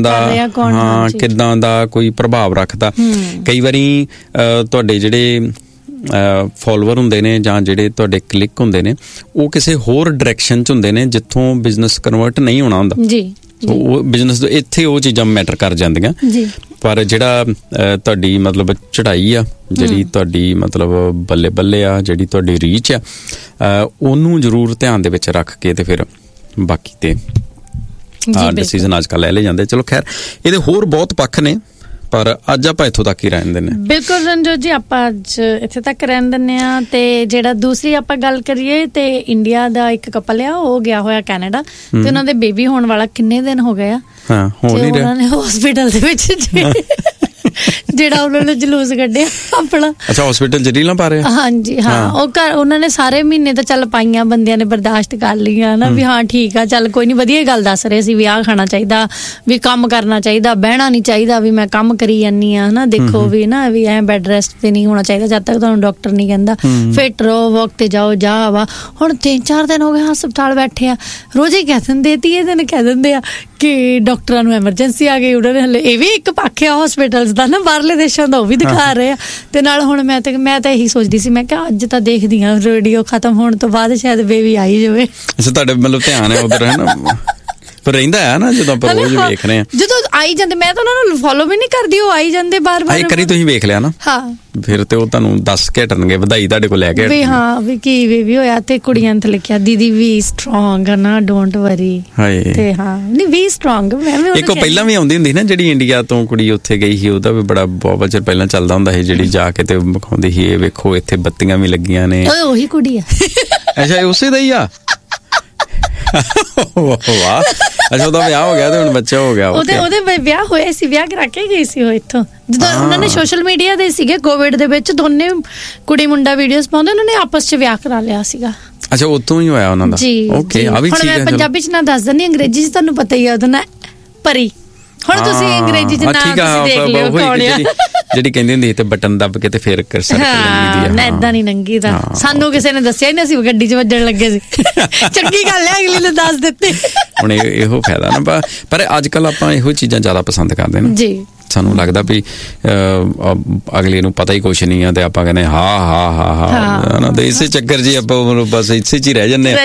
ਦਾ ਕੋਈ ਪ੍ਰਭਾਵ ਰੱਖਦਾ। ਕਈ ਵਾਰੀ ਤੁਹਾਡੇ ਜਿਹੜੇ ਫੋਲੋਵਰ ਹੁੰਦੇ ਨੇ ਜਾਂ ਜਿਹੜੇ ਤੁਹਾਡੇ ਕਲਿੱਕ ਹੁੰਦੇ ਨੇ ਉਹ ਕਿਸੇ ਹੋਰ ਡਾਇਰੈਕਸ਼ਨ 'ਚ ਹੁੰਦੇ ਨੇ ਜਿੱਥੋਂ ਬਿਜ਼ਨਸ ਕਨਵਰਟ ਨਹੀਂ ਹੋਣਾ ਹੁੰਦਾ। ਉਹ ਬਿਜ਼ਨਸ ਇੱਥੇ ਉਹ ਚੀਜ਼ਾਂ ਮੈਟਰ ਕਰ ਜਾਂਦੀਆਂ। ਪਰ ਜਿਹੜਾ ਤੁਹਾਡੀ ਮਤਲਬ ਚੜ੍ਹਾਈ ਆ, ਜਿਹੜੀ ਤੁਹਾਡੀ ਮਤਲਬ ਬੱਲੇ ਬੱਲੇ ਆ, ਜਿਹੜੀ ਤੁਹਾਡੀ ਰੀਚ ਆ, ਉਹਨੂੰ ਜ਼ਰੂਰ ਧਿਆਨ ਦੇ ਵਿੱਚ ਰੱਖ ਕੇ ਤੇ ਫਿਰ ਬਾਕੀ ਤੇ ਡਿਸੀਜ਼ਨ ਅੱਜ ਕੱਲ੍ਹ ਲੈ ਲਏ ਜਾਂਦੇ। ਚਲੋ ਖੈਰ, ਇਹਦੇ ਹੋਰ ਬਹੁਤ ਪੱਖ ਨੇ ਪਰ ਅੱਜ ਆਪਾਂ ਇੱਥੋਂ ਤੱਕ ਹੀ ਰਹਿਣ ਦਿੰਦੇ ਹਾਂ। ਬਿਲਕੁਲ ਰਣਜੋਤ ਜੀ, ਆਪਾਂ ਅੱਜ ਇੱਥੇ ਤੱਕ ਰਹਿਣ ਦਿੰਦੇ ਹਾਂ। ਤੇ ਜਿਹੜਾ ਦੂਸਰੀ ਆਪਾਂ ਗੱਲ ਕਰੀਏ ਤੇ ਇੰਡੀਆ ਦਾ ਇੱਕ ਕਪਲ ਆ, ਉਹ ਗਿਆ ਹੋਇਆ ਕੈਨੇਡਾ ਤੇ ਉਹਨਾਂ ਦੇ ਬੇਬੀ ਹੋਣ ਵਾਲਾ ਕਿੰਨੇ ਦਿਨ ਹੋ ਗਏ ਆ। ਹਾਂ, ਹੋ ਨਹੀਂ ਰਿਹਾ। ਉਹਨਾਂ ਨੇ ਹਸਪੀਟਲ ਦੇ ਵਿੱਚ ਜਿਹੜਾ ਉਹਨਾਂ ਨੇ ਜਲੂਸ ਕੱਢਿਆ ਆਪਣਾ। ਅੱਛਾ, ਹਸਪੀਟਲ ਚ ਰੀਲਾਂ ਪਾ ਰਹੇ? ਹਾਂਜੀ ਹਾਂ, ਉਹ ਘਰ ਉਹਨਾਂ ਨੇ ਸਾਰੇ ਮਹੀਨੇ ਤਾਂ ਚੱਲ ਪਾਈਆਂ, ਬੰਦਿਆਂ ਨੇ ਬਰਦਾਸ਼ਤ ਕਰ ਲਈਆਂ ਨਾ ਵੀ ਹਾਂ ਠੀਕ ਆ, ਚੱਲ ਕੋਈ ਨਹੀਂ, ਵਧੀਆ ਗੱਲ ਦੱਸ ਰਹੇ ਸੀ ਵੀ ਆਹ ਖਾਣਾ ਚਾਹੀਦਾ, ਵੀ ਕੰਮ ਕਰਨਾ ਚਾਹੀਦਾ, ਬਹਿਣਾ ਨਹੀਂ ਚਾਹੀਦਾ, ਵੀ ਮੈਂ ਕੰਮ ਕਰੀ ਜਾਂਦੀ ਆ ਨਾ, ਦੇਖੋ ਵੀ ਨਾ ਵੀ ਐ ਬੈੱਡ ਰੈਸਟ ਤੇ ਨਹੀਂ ਹੋਣਾ ਚਾਹੀਦਾ ਜਦ ਤੱਕ ਤੁਹਾਨੂੰ ਡਾਕਟਰ ਨਹੀਂ ਕਹਿੰਦਾ, ਫਿੱਟ ਰਹੋ, ਵਰਕ ਤੇ ਜਾਓ, ਜਾ ਵਾ। ਹੁਣ 3-4 ਦਿਨ ਹੋ ਗਏ ਹਸਪਤਾਲ ਬੈਠੇ ਆ, ਰੋਜ਼ ਹੀ ਕਹਿ ਦਿੰਦੇ, 30 ਦਿਨ ਕਹਿ ਦਿੰਦੇ ਆ ਕਿ ਡਾਕਟਰਾਂ ਨੂੰ ਐਮਰਜੈਂਸੀ ਆ ਗਈ। ਉਹਨਾਂ ਨੇ ਹਲੇ ਇਹ ਵੀ ਇੱਕ ਪੱਖ ਆ ਹਸਪੀਟਲਸ ਦਾ ਨਾ, ਬਾਹਰਲੇ ਦੇਸ਼ਾਂ ਦਾ ਉਹ ਵੀ ਦਿਖਾ ਰਹੇ ਆ। ਤੇ ਨਾਲ ਹੁਣ ਮੈਂ ਤਾਂ ਇਹੀ ਸੋਚਦੀ ਸੀ, ਮੈਂ ਕਿਹਾ ਅੱਜ ਤਾਂ ਦੇਖਦੀ ਹਾਂ ਰੇਡੀਓ ਖਤਮ ਹੋਣ ਤੋਂ ਬਾਅਦ ਸ਼ਾਇਦ ਬੇਬੀ ਆਈ ਜਾਵੇ। ਅੱਛਾ, ਤੁਹਾਡੇ ਮਤਲਬ ਧਿਆਨ ਹੈ ਉਧਰ, ਹੈ ਨਾ, ਪਰ ਰਹਿੰਦਾ ਹੈ ਨਾ ਜਦੋਂ ਆਪਾਂ ਰੋਜ਼ ਵੇਖ ਰਹੇ ਹਾਂ, ਜਦੋਂ ਆਈ ਜਾਂਦੇ। ਮੈਂ ਤਾਂ ਉਹਨਾਂ ਨੂੰ ਫੋਲੋ ਵੀ ਨਹੀਂ ਕਰਦੀ, ਉਹ ਆਈ ਜਾਂਦੇ ਬਾਰ-ਬਾਰ। ਇੱਕ ਵਾਰੀ ਤੁਸੀਂ ਵੇਖ ਲਿਆ ਨਾ, ਹਾਂ, ਫਿਰ ਤੇ ਉਹ ਤੁਹਾਨੂੰ ਦੱਸ ਕੇ ਹਟਣਗੇ, ਵਧਾਈ ਤੁਹਾਡੇ ਕੋਲ ਲੈ ਕੇ ਵੀ ਹਾਂ ਵੀ ਕੀ ਬੇਬੀ ਹੋਇਆ। ਤੇ ਕੁੜੀਆਂ ਨੇ ਲਿਖਿਆ ਦੀਦੀ ਵੀ ਸਟਰੋਂਗ ਆ ਨਾ, ਡੋਂਟ ਵਰੀ। ਤੇ ਹਾਂ, ਨਹੀਂ ਵੀ ਸਟਰੋਂਗ। ਮੈਂ ਵੀ ਇੱਕ ਪਹਿਲਾਂ ਵੀ ਆਉਂਦੀ ਹੁੰਦੀ ਨਾ ਜਿਹੜੀ ਇੰਡੀਆ ਤੋਂ ਕੁੜੀ ਉੱਥੇ ਗਈ ਸੀ, ਉਹਦਾ ਵੀ ਬੜਾ ਬਹੁਤ ਚਿਰ ਪਹਿਲਾਂ ਚੱਲਦਾ ਹੁੰਦਾ ਸੀ, ਜਿਹੜੀ ਜਾ ਕੇ ਤੇ ਵਿਖਾਉਂਦੀ ਸੀ ਇਹ ਵੇਖੋ ਇੱਥੇ ਬੱਤੀਆਂ ਵੀ ਲੱਗੀਆਂ ਨੇ। ਉਹੀ ਕੁੜੀ ਆ? ਅੱਛਾ, ਉਸੇ ਦਾ ਹੀ ਆ। ਵਾਹ, ਅੱਛਾ, ਉਹਦਾ ਵਿਆਹ ਹੋ ਗਿਆ ਤੇ ਹੁਣ ਬੱਚਾ ਹੋ ਗਿਆ। ਉਹਦੇ ਵਿਆਹ ਹੋਇਆ ਸੀ, ਵਿਆਹ ਕਰਾ ਕੇ ਗਈ ਸੀ ਉਹ ਇੱਥੋਂ। ਜਦੋਂ ਉਹਨਾਂ ਨੇ ਸੋਸ਼ਲ ਮੀਡੀਆ ਦੇ ਸੀਗੇ ਕੋਵਿਡ ਦੇ ਵਿੱਚ, ਦੋਨੇ ਕੁੜੀ ਮੁੰਡਾ ਵੀਡੀਓਜ਼ ਪਾਉਂਦੇ, ਉਹਨਾਂ ਨੇ ਆਪਸ 'ਚ ਵਿਆਹ ਕਰਾ ਲਿਆ ਸੀਗਾ। ਅੱਛਾ, ਉੱਥੋਂ ਹੀ ਹੋਇਆ ਉਹਨਾਂ ਦਾ। ਓਕੇ, ਆ ਵੀ ਠੀਕ ਹੈ। ਹੁਣ ਮੈਂ ਪੰਜਾਬੀ 'ਚ ਨਾ ਦੱਸ ਦਿੰਦੀ, ਅੰਗਰੇਜ਼ੀ 'ਚ ਤੁਹਾਨੂੰ ਪਤਾ ਹੀ ਆ ਉਹਦਾ ਨਾ, ਪਰੀ। ਹੁਣ ਤੁਸੀਂ ਅੰਗਰੇਜ਼ੀ 'ਚ ਨਾ ਤੁਸੀਂ ਦੇਖ ਲਿਓ ਕੌਣ ਆ। ਜਿਹੜੀ ਕਹਿੰਦੀ ਹੁੰਦੀ ਤੇ ਬਟਨ ਦੱਬ ਕੇ ਤੇ ਫੇਰ ਸਰਕਲ ਲੰਘੀ ਦੀ ਆ। ਏਦਾਂ ਨਹੀਂ ਲੰਘੀ ਦਾ, ਸਾਨੂੰ ਕਿਸੇ ਨੇ ਦੱਸਿਆ ਹੀ ਨਹੀਂ, ਅਸੀਂ ਗੱਡੀ 'ਚ ਵੱਜਣ ਲੱਗੇ ਸੀ। ਚੰਗੀ ਗੱਲ ਹੈ, ਅਗਲੀ ਨੇ ਦੱਸ ਦਿੱਤੀ। ਹੁਣ ਇਹੋ ਫਾਇਦਾ ਨਾ, ਪਰ ਅੱਜ ਕੱਲ ਆਪਾਂ ਇਹੋ ਚੀਜ਼ਾਂ ਜ਼ਿਆਦਾ ਪਸੰਦ ਕਰਦੇ ਨਾ ਜੀ। ਸਾਨੂੰ ਲੱਗਦਾ ਵੀ ਅਗਲੇ ਨੂੰ ਪਤਾ ਹੀ ਕੁਛ ਨਹੀਂ ਆ ਤੇ ਆਪਾਂ ਕਹਿੰਦੇ ਹਾਂ ਤੇ ਇਸੇ ਚੱਕਰ ਜੀ ਆਪਾਂ ਬਸ ਇਸੇ ਚ ਹੀ ਰਹਿ ਜੰਨੇ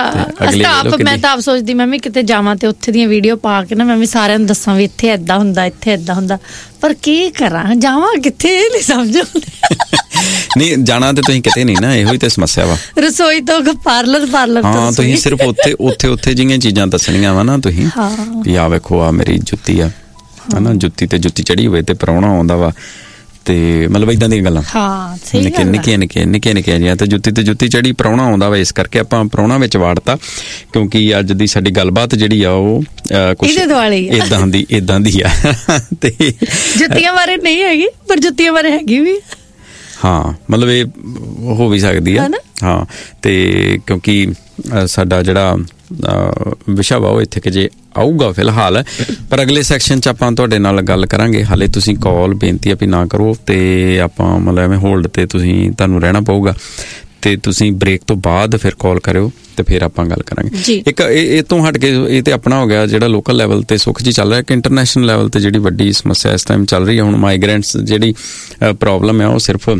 ਮੈਂ ਤਾਂ ਆਪ ਸੋਚਦੀ ਮੈਂ ਵੀ ਕਿਤੇ ਜਾਵਾਂ ਤੇ ਉੱਥੇ ਦੀਆਂ ਵੀਡੀਓ ਪਾ ਕੇ ਨਾ ਮੈਂ ਵੀ ਸਾਰਿਆਂ ਨੂੰ ਦੱਸਾਂ ਵੀ ਇੱਥੇ ਏਦਾਂ ਹੁੰਦਾ ਇੱਥੇ ਏਦਾਂ ਹੁੰਦਾ, ਪਰ ਕੀ ਕਰਾਂ, ਜਾਵਾਂ ਕਿੱਥੇ ਨਹੀਂ ਸਮਝ ਆਉਂਦੀ। ਨਹੀਂ ਜਾਣਾ ਤੇ ਤੁਸੀਂ ਕਿਤੇ ਨਹੀਂ ਨਾ, ਇਹੋ ਹੀ ਤੇ ਸਮੱਸਿਆ ਵਾ। ਰਸੋਈ ਤੋਂ ਪਾਰਲਰ ਹਾਂ, ਤੁਸੀਂ ਸਿਰਫ ਉੱਥੇ ਜਿਹੀਆਂ ਚੀਜ਼ਾਂ ਦੱਸਣੀਆਂ ਵਾ ਨਾ ਤੁਸੀਂ ਵੀ ਆ ਵੇਖੋ ਆ ਮੇਰੀ ਜੁੱਤੀ ਆ ਹਨਾ, ਜੁੱਤੀ ਤੇ ਜੁੱਤੀ ਚੜੀ ਹੋਵੇ ਤੇ ਪ੍ਰਾਹੁਣਾ ਆਉਂਦਾ ਵਾ ਤੇ ਮਤਲਬ ਇਦਾਂ ਦੀਆਂ ਗੱਲਾਂ। ਹਾਂ ਸਹੀ ਗੱਲ, ਨਿੱਕੀਆਂ ਜਿਹੀਆਂ ਤੇ ਜੁੱਤੀ ਤੇ ਜੁੱਤੀ ਚੜੀ ਪ੍ਰਾਹੁਣਾ ਆਉਂਦਾ ਵਾ, ਇਸ ਕਰਕੇ ਆਪਾਂ ਪ੍ਰਾਹੁਣਾ ਵਿੱਚ ਵਾੜਤਾ ਕਿਉਂਕਿ ਅੱਜ ਦੀ ਸਾਡੀ ਗੱਲਬਾਤ ਜਿਹੜੀ ਆ ਉਹ ਕੁਝ ਇਦਾਂ ਦੀ ਆ ਤੇ ਜੁੱਤੀਆਂ ਬਾਰੇ ਨਹੀਂ ਹੈਗੀ ਪਰ ਜੁੱਤੀਆਂ ਬਾਰੇ ਹੈਗੀ ਵੀ। ਹਾਂ ਮਤਲਬ ਇਹ ਹੋ ਵੀ ਸਕਦੀ ਆ। ਹਾਂ ਤੇ ਕਿਉਂਕਿ ਸਾਡਾ ਜਿਹੜਾ ਵਿਸ਼ਾ ਵਾ ਉਹ ਇੱਥੇ ਕਿ ਜੇ ਆਊਗਾ ਫਿਲਹਾਲ, ਪਰ ਅਗਲੇ ਸੈਕਸ਼ਨ 'ਚ ਆਪਾਂ ਤੁਹਾਡੇ ਨਾਲ ਗੱਲ ਕਰਾਂਗੇ। ਹਾਲੇ ਤੁਸੀਂ ਕਾਲ ਬੇਨਤੀ ਆ ਵੀ ਨਾ ਕਰੋ ਤੇ ਆਪਾਂ ਮਤਲਬ ਐਵੇਂ ਹੋਲਡ ਤੇ ਤੁਹਾਨੂੰ ਰਹਿਣਾ ਪਊਗਾ ਤੇ ਤੁਸੀਂ ਬ੍ਰੇਕ ਤੋਂ ਬਾਅਦ ਫਿਰ ਕਾਲ ਕਰਿਓ ਤੇ ਫਿਰ ਆਪਾਂ ਗੱਲ ਕਰਾਂਗੇ। ਇੱਕ ਇਹ ਤੋਂ ਹਟ ਕੇ ਇਹ ਤੇ ਆਪਣਾ ਹੋ ਗਿਆ ਜਿਹੜਾ ਲੋਕਲ ਲੈਵਲ ਤੇ ਸੁੱਖ ਜੀ ਚੱਲ ਰਿਹਾ, ਕਿ ਇੰਟਰਨੈਸ਼ਨਲ ਲੈਵਲ ਤੇ ਜਿਹੜੀ ਵੱਡੀ ਸਮੱਸਿਆ ਇਸ ਟਾਈਮ ਚੱਲ ਰਹੀ ਹੈ ਹੁਣ ਮਾਈਗ੍ਰੈਂਟਸ ਜਿਹੜੀ ਪ੍ਰੋਬਲਮ ਹੈ ਉਹ ਸਿਰਫ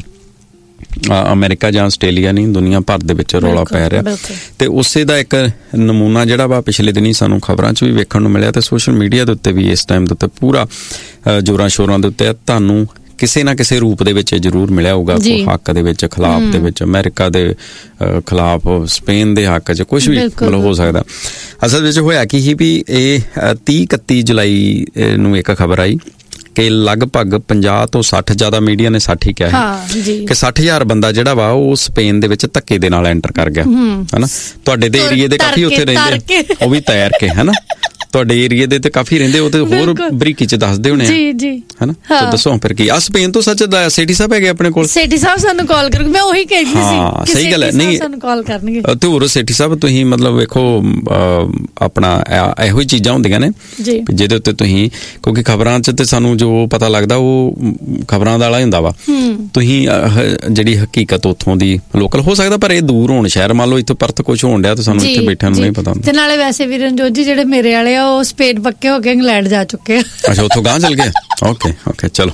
ਅਮਰੀਕਾ ਜਾਂ ਆਸਟ੍ਰੇਲੀਆ ਨਹੀਂ, ਦੁਨੀਆ ਭਰ ਦੇ ਵਿੱਚ ਰੌਲਾ ਪੈ ਰਿਹਾ ਤੇ ਉਸੇ ਦਾ ਇੱਕ ਨਮੂਨਾ ਜਿਹੜਾ ਵਾ ਪਿਛਲੇ ਦਿਨੀ ਸਾਨੂੰ ਖਬਰਾਂ 'ਚ ਵੀ ਵੇਖਣ ਨੂੰ ਮਿਲਿਆ ਤੇ ਸੋਸ਼ਲ ਮੀਡੀਆ ਦੇ ਉੱਤੇ ਵੀ ਇਸ ਟਾਈਮ ਦੇ ਉੱਤੇ ਪੂਰਾ ਜ਼ੋਰਾਂ ਸ਼ੋਰਾਂ ਦੇ ਉੱਤੇ ਤੁਹਾਨੂੰ ਕਿਸੇ ਨਾ ਕਿਸੇ ਰੂਪ ਦੇ ਵਿੱਚ ਜ਼ਰੂਰ ਮਿਲਿਆ ਹੋਊਗਾ, ਕੋਈ ਹੱਕ ਦੇ ਵਿੱਚ, ਖਿਲਾਫ ਦੇ ਵਿੱਚ, ਅਮਰੀਕਾ ਦੇ ਖਿਲਾਫ, ਸਪੇਨ ਦੇ ਹੱਕ 'ਚ ਕੁਛ ਵੀ ਮਤਲਬ ਹੋ ਸਕਦਾ। ਅਸਲ ਵਿੱਚ ਹੋਇਆ ਕੀ ਸੀ ਵੀ ਇਹ 30-31 ਜੁਲਾਈ ਨੂੰ ਇੱਕ ਖਬਰ ਆਈ ਕਿ ਲਗਭਗ 50 ਤੋਂ 60 ਜ਼ਿਆਦਾ ਮੀਡੀਆ ਨੇ 60 ਹੀ ਕਿਹਾ ਕਿ 60,000 ਬੰਦਾ ਜਿਹੜਾ ਵਾ ਉਹ ਸਪੇਨ ਦੇ ਵਿੱਚ ਧੱਕੇ ਦੇ ਨਾਲ ਐਂਟਰ ਕਰ ਗਿਆ ਹਨਾ। ਤੁਹਾਡੇ ਦੇ ਏਰੀਏ ਦੇ ਕਾਫੀ ਉੱਥੇ ਰਹਿੰਦੇ, ਉਹ ਵੀ ਤੈਰ ਕੇ ਹਨਾ, ਤੁਹਾਡੇ ਏਰੀਏ ਦੇ ਤੇ ਕਾਫੀ ਰਹਿੰਦੇ, ਉਹ ਤੇ ਹੋਰ ਬਰੀਕੀ ਚ ਦੱਸਦੇ ਹੋਣੇ ਹਨਾ। ਤਾਂ ਦੱਸੋ ਫਿਰ ਕੀ ਆ ਸਪੇਨ ਤੋਂ ਸੱਚ ਸੇਠੀ ਸਾਹਿਬ ਹੈਗੇ ਆਪਣੇ ਕੋਲ? ਸੇਠੀ ਸਾਹਿਬ ਸਾਨੂੰ ਕਾਲ ਕਰਨਗੇ, ਮੈਂ ਉਹੀ ਕਹਿੰਦੀ ਸੀ। ਹਾਂ ਸਹੀ ਗੱਲ ਹੈ, ਨਹੀਂ ਸਾਨੂੰ ਕਾਲ ਕਰਨਗੇ ਤੇ ਹੋਰ ਸੇਠੀ ਸਾਹਿਬ ਤੁਸੀਂ ਮਤਲਬ ਵੇਖੋ ਆਪਣਾ ਇਹੋ ਹੀ ਚੀਜ਼ਾਂ ਹੁੰਦੀਆਂ ਨੇ ਜਿਹਦੇ ਉੱਤੇ ਤੁਸੀਂ, ਕਿਉਂਕਿ ਖਬਰਾਂ ਚ ਤੇ ਸਾਨੂੰ ਜੋ ਪਤਾ ਲੱਗਦਾ ਉਹ ਖਬਰਾਂ ਦਾ ਵਾਲਾ ਹੁੰਦਾ ਵਾ, ਤੁਸੀਂ ਜਿਹੜੀ ਹਕੀਕਤ ਉੱਥੋਂ ਦੀ ਲੋਕਲ ਹੋ ਸਕਦਾ ਪਰ ਇਹ ਦੂਰ ਹੋਣ ਸ਼ਹਿਰ, ਮੰਨ ਲਓ ਇੱਥੇ ਪਰਤ ਕੁਛ ਹੋਣ ਡਿਆ ਤੇ ਸਾਨੂੰ ਇੱਥੇ ਬੈਠਿਆਂ ਨੂੰ ਨਹੀਂ ਪਤਾ ਹੁੰਦਾ। ਤੇ ਨਾਲੇ ਵੈਸੇ ਵੀ ਰਣਜੋਤ ਜੀ ਜਿਹੜੇ ਮੇਰੇ ਵਾਲੇ ਉਹ ਸਪੇਨ ਪੱਕੇ ਹੋ ਕੇ ਇੰਗਲੈਂਡ ਜਾ ਚੁੱਕੇ ਆ। ਅੱਛਾ ਉੱਥੋਂ ਗਾਂਹ ਚਲ ਗਏ। ਓਕੇ ਚਲੋ।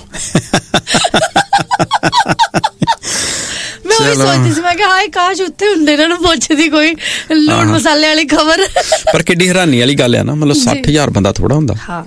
ਮੈਂ ਉਹੀ ਸੋਚਦੀ ਸੀ, ਮੈਂ ਕਿਹਾ ਹਾਏ ਕਾਸ਼ ਉੱਥੇ ਹੁੰਦੇ, ਇਹਨਾਂ ਨੂੰ ਪੁੱਛਦੀ ਕੋਈ ਲੂਣ ਮਸਾਲੇ ਵਾਲੀ ਖਬਰ। ਪਰ ਕਿੱਡੀ ਹੈਰਾਨੀ ਵਾਲੀ ਗੱਲ ਆ ਨਾ, ਮਤਲਬ 60,000 ਬੰਦਾ ਥੋੜਾ ਹੁੰਦਾ। ਹਾਂ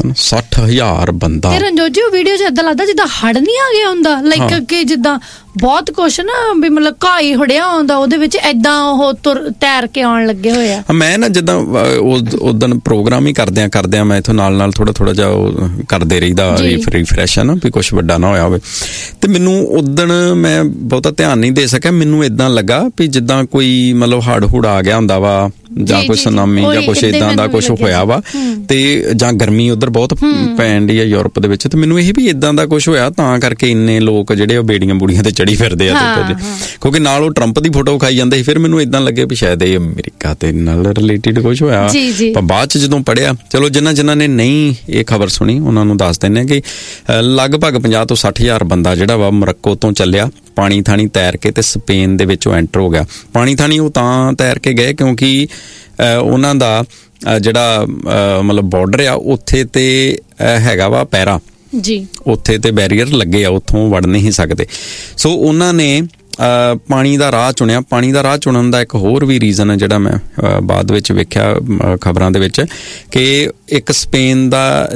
60,000 ਬੰਦਾ। ਤੇ ਰਣਜੋਤ ਜੀ ਉਹ ਵੀਡੀਓ 'ਚ ਏਦਾਂ ਲੱਗਦਾ ਜਿੱਦਾਂ ਹੜ ਨਹੀਂ ਆ ਗਿਆ ਹੁੰਦਾ, ਲਾਈਕ ਕਿ ਜਿੱਦਾਂ ਬਹੁਤ ਕੁਛ ਨਾ ਵੀ ਮਤਲਬ ਘਾਈ ਹੜਿਆ ਹੁੰਦਾ ਉਹਦੇ ਵਿੱਚ, ਏਦਾਂ ਉਹ ਤੈਰ ਕੇ ਆਉਣ ਲੱਗੇ ਹੋਏ ਆ। ਮੈਂ ਨਾ ਜਿੱਦਾਂ ਉਦਣ ਪ੍ਰੋਗਰਾਮ ਹੀ ਕਰਦਿਆਂ ਮੈਂ ਇੱਥੋਂ ਨਾਲ ਥੋੜਾ ਜਿਹਾ ਉਹ ਕਰਦੇ ਰਹੀਦਾ ਰਿਫਰੈਸ਼ ਹੈ ਨਾ, ਵੀ ਕੁਛ ਵੱਡਾ ਨਾ ਹੋਇਆ ਹੋਵੇ। ਤੇ ਮੈਨੂੰ ਉਦਣ ਮੈਂ ਬਹੁਤਾ ਧਿਆਨ ਨਹੀਂ ਦੇ ਸਕਿਆ, ਮੈਨੂੰ ਏਦਾਂ ਲੱਗਾ ਵੀ ਜਿੱਦਾਂ ਕੋਈ ਮਤਲਬ ਹੜ ਹੁੜ ਆ ਗਿਆ ਹੁੰਦਾ ਵਾ ਜਾਂ ਕੋਈ ਸੁਨਾਮੀ ਜਾਂ ਕੁਛ ਏਦਾਂ ਦਾ ਕੁਛ ਹੋਇਆ ਵਾ, ਤੇ ਜਾਂ ਗਰਮੀ ਉਧਰ ਬਹੁਤ ਪੈਣ ਡਈ ਆ ਯੂਰਪ ਦੇ ਵਿੱਚ, ਤੇ ਮੈਨੂੰ ਇਹ ਵੀ ਏਦਾਂ ਦਾ ਕੁਛ ਹੋਇਆ ਤਾਂ ਕਰਕੇ ਇੰਨੇ ਲੋਕ ਜਿਹੜੇ ਉਹ ਬੇੜੀਆਂ ਬੂੜੀਆਂ ਤੇ ਚੜੀ ਫਿਰਦੇ ਆ, ਕਿਉਂਕਿ ਨਾਲ ਉਹ ਟਰੰਪ ਦੀ ਫੋਟੋ ਵਿਖਾਈ ਜਾਂਦੇ ਸੀ। ਫਿਰ ਮੈਨੂੰ ਏਦਾਂ ਲੱਗੇ ਵੀ ਸ਼ਾਇਦ ਇਹ ਅਮਰੀਕਾ ਤੇ ਨਾਲ ਰਿਲੇਟਿਡ ਕੁਛ ਹੋਇਆ। ਪਰ ਬਾਅਦ ਚ ਜਦੋਂ ਪੜ੍ਹਿਆ, ਚਲੋ ਜਿਨ੍ਹਾਂ ਨੇ ਨਹੀਂ ਇਹ ਖਬਰ ਸੁਣੀ ਉਹਨਾਂ ਨੂੰ ਦੱਸ ਦਿੰਦੇ ਕਿ ਲਗਭਗ 50 ਤੋਂ 60,000 ਬੰਦਾ ਜਿਹੜਾ ਵਾ ਮੋਰੱਕੋ ਤੋਂ ਚੱਲਿਆ ਪਾਣੀ ਥਾਣੀ ਤੈਰ ਕੇ ਤੇ ਸਪੇਨ ਦੇ ਵਿੱਚੋਂ ਐਂਟਰ ਹੋ ਗਿਆ। ਪਾਣੀ ਥਾਣੀ ਉਹ ਤਾਂ ਤੈਰ ਕੇ ਗਏ ਕਿਉਂਕਿ ਉਹਨਾਂ ਦਾ ਜਿਹੜਾ ਮਤਲਬ ਬਾਰਡਰ ਆ ਉੱਥੇ ਤੇ ਹੈਗਾ ਵਾ ਪੈਰਾ ਜੀ, ਉੱਥੇ ਤੇ ਬੈਰੀਅਰ ਲੱਗੇ ਆ, ਉੱਥੋਂ ਵੜ ਨਹੀਂ ਸਕਦੇ। ਸੋ ਉਹਨਾਂ ਨੇ ਪਾਣੀ ਦਾ ਰਾਹ ਚੁਣਿਆ। ਪਾਣੀ ਦਾ ਰਾਹ ਚੁਣਨ ਦਾ ਇੱਕ ਹੋਰ ਵੀ ਰੀਜ਼ਨ ਹੈ ਜਿਹੜਾ ਮੈਂ ਬਾਅਦ ਵਿੱਚ ਵੇਖਿਆ ਖਬਰਾਂ ਦੇ ਵਿੱਚ, ਕਿ ਇੱਕ ਸਪੇਨ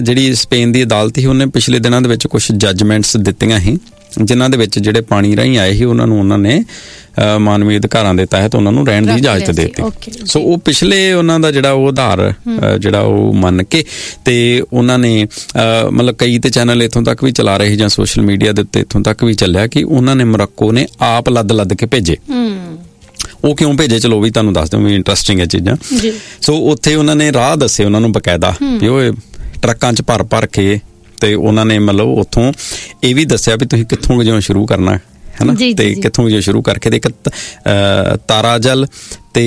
ਦੀ ਅਦਾਲਤ ਸੀ, ਉਹਨੇ ਪਿਛਲੇ ਦਿਨਾਂ ਦੇ ਵਿੱਚ ਕੁਝ ਜੱਜਮੈਂਟਸ ਦਿੱਤੀਆਂ ਸੀ ਜਿਨ੍ਹਾਂ ਦੇ ਵਿੱਚ ਜਿਹੜੇ ਪਾਣੀ ਰਾਹੀਂ ਆਏ ਸੀ ਉਹਨਾਂ ਨੇ ਮਾਨਵੀ ਅਧਿਕਾਰਾਂ ਦੇ ਤਹਿਤ ਉਹਨਾਂ ਨੂੰ ਰਹਿਣ ਦੀ ਇਜਾਜ਼ਤ ਦੇ ਦਿੱਤੀ। ਸੋ ਉਹ ਪਿਛਲੇ ਉਹਨਾਂ ਦਾ ਜਿਹੜਾ ਉਹ ਆਧਾਰ ਜਿਹੜਾ ਉਹ ਮੰਨ ਕੇ ਤੇ ਉਹਨਾਂ ਨੇ ਮਤਲਬ ਕਈ ਤੇ ਚੈਨਲ ਇੱਥੋਂ ਤੱਕ ਵੀ ਚਲਾ ਰਹੇ ਜਾਂ ਸੋਸ਼ਲ ਮੀਡੀਆ ਦੇ ਉੱਤੇ ਇੱਥੋਂ ਤੱਕ ਵੀ ਚੱਲਿਆ ਕਿ ਉਹਨਾਂ ਨੇ ਮੋਰੱਕੋ ਨੇ ਆਪ ਲੱਦ ਕੇ ਭੇਜੇ। ਉਹ ਕਿਉਂ ਭੇਜੇ ਚਲੋ ਵੀ ਤੁਹਾਨੂੰ ਦੱਸ ਦਿਓ, ਵੀ ਇੰਟਰਸਟਿੰਗ ਹੈ ਚੀਜ਼ਾਂ। ਸੋ ਉੱਥੇ ਉਹਨਾਂ ਨੇ ਰਾਹ ਦੱਸੇ ਉਹਨਾਂ ਨੂੰ ਬਕਾਇਦਾ ਵੀ ਉਹ ਟਰੱਕਾਂ 'ਚ ਭਰ ਕੇ, ਤੇ ਉਹਨਾਂ ਨੇ ਮਤਲਬ ਉੱਥੋਂ ਇਹ ਵੀ ਦੱਸਿਆ ਵੀ ਤੁਸੀਂ ਕਿੱਥੋਂ ਜਿਉਂ ਸ਼ੁਰੂ ਕਰਨਾ ਹੈ ਨਾ, ਤੇ ਕਿੱਥੋਂ ਜਿਉਂ ਸ਼ੁਰੂ ਕਰਕੇ ਤੇ ਇੱਕ ਤਾਰਾਜਲ ਤੇ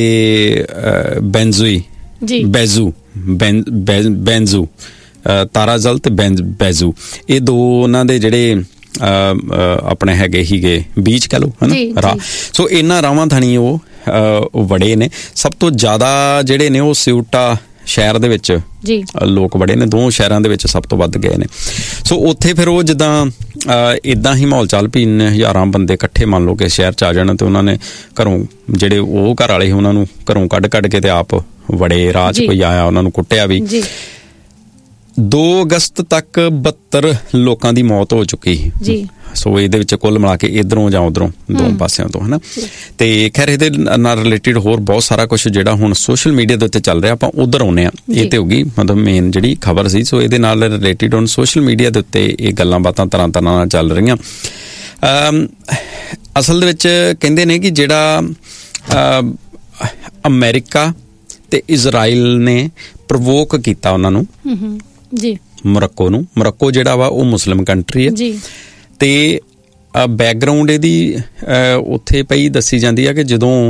ਬੈਂਜ਼ੂ ਤਾਰਾਜਲ ਤੇ ਬੈਜ਼ੂ, ਇਹ ਦੋ ਉਹਨਾਂ ਦੇ ਜਿਹੜੇ ਆਪਣੇ ਹੈਗੇ ਹੀਗੇ ਬੀਚ ਕਹਿ ਲਓ ਹੈ ਨਾ ਰਾਹ। ਸੋ ਇਹਨਾਂ ਰਾਵਾਂ ਥਾਣੀ ਉਹ ਵੜੇ ਨੇ। ਸਭ ਤੋਂ ਜ਼ਿਆਦਾ ਜਿਹੜੇ ਨੇ ਉਹ ਸਿਊਟਾ ਸ਼ਹਿਰ ਦੇ ਵਿੱਚ ਲੋਕ ਬੜੇ ਨੇ, ਦੋ ਸ਼ਹਿਰਾਂ ਦੇ ਵਿੱਚ ਸਭ ਤੋਂ ਵੱਧ ਗਏ ਨੇ। ਸੋ ਉੱਥੇ ਫਿਰ ਉਹ ਜਿੱਦਾਂ ਇੱਦਾਂ ਹੀ ਮਾਹੌਲ ਚੱਲ ਪਈ, ਹਜ਼ਾਰਾਂ ਬੰਦੇ ਇਕੱਠੇ ਮੰਨ ਲਓ ਕਿ ਸ਼ਹਿਰ 'ਚ ਆ ਜਾਣ, ਤੇ ਉਹਨਾਂ ਨੇ ਘਰੋਂ ਜਿਹੜੇ ਉਹ ਘਰ ਵਾਲੇ ਸੀ ਉਹਨਾਂ ਨੂੰ ਘਰੋਂ ਕੱਢ ਕੇ ਤੇ ਆਪ ਵੜੇ, ਰਾਹ 'ਚ ਕੋਈ ਆਇਆ ਉਹਨਾਂ ਨੂੰ ਕੁੱਟਿਆ ਵੀ। 2 ਅਗਸਤ ਤੱਕ 72 ਲੋਕਾਂ ਦੀ ਮੌਤ ਹੋ ਚੁੱਕੀ ਸੀ। ਸੋ ਇਹਦੇ ਵਿੱਚ ਕੁੱਲ ਮਿਲਾ ਕੇ ਇੱਧਰੋਂ ਜਾਂ ਉੱਧਰੋਂ 2 ਪਾਸਿਆਂ ਤੋਂ, ਹਨਾ। ਤੇ ਖੈਰ ਇਹਦੇ ਨਾਲ ਰਿਲੇਟਿਡ ਹੋਰ ਬਹੁਤ ਸਾਰਾ ਕੁਝ ਜਿਹੜਾ ਹੁਣ ਸੋਸ਼ਲ ਮੀਡੀਆ ਦੇ ਉੱਤੇ ਚੱਲ ਰਿਹਾ, ਆਪਾਂ ਉੱਧਰ ਆਉਂਦੇ ਹਾਂ। ਇਹ ਤੇ ਹੋ ਗਈ ਮਤਲਬ ਮੇਨ ਜਿਹੜੀ ਖਬਰ ਸੀ। ਸੋ ਇਹਦੇ ਨਾਲ ਰਿਲੇਟਿਡ ਹੁਣ ਸੋਸ਼ਲ ਮੀਡੀਆ ਦੇ ਉੱਤੇ ਇਹ ਗੱਲਾਂ ਬਾਤਾਂ ਤਰ੍ਹਾਂ ਨਾਲ ਚੱਲ ਰਹੀਆਂ। ਅਸਲ ਦੇ ਵਿੱਚ ਕਹਿੰਦੇ ਨੇ ਕਿ ਜਿਹੜਾ ਅਮਰੀਕਾ ਤੇ ਇਜ਼ਰਾਈਲ ਨੇ ਪ੍ਰਵੋਕ ਕੀਤਾ ਉਹਨਾਂ ਨੂੰ, ਮੋਰੱਕੋ ਨੂੰ। ਮੋਰੱਕੋ ਜਿਹੜਾ ਵਾ ਉਹ ਮੁਸਲਿਮ ਕੰਟਰੀ ਹੈ ਤੇ ਬੈਕਗਰਾਊਂਡ ਇਹਦੀ ਉੱਥੇ ਪਈ ਦੱਸੀ ਜਾਂਦੀ ਆ ਕਿ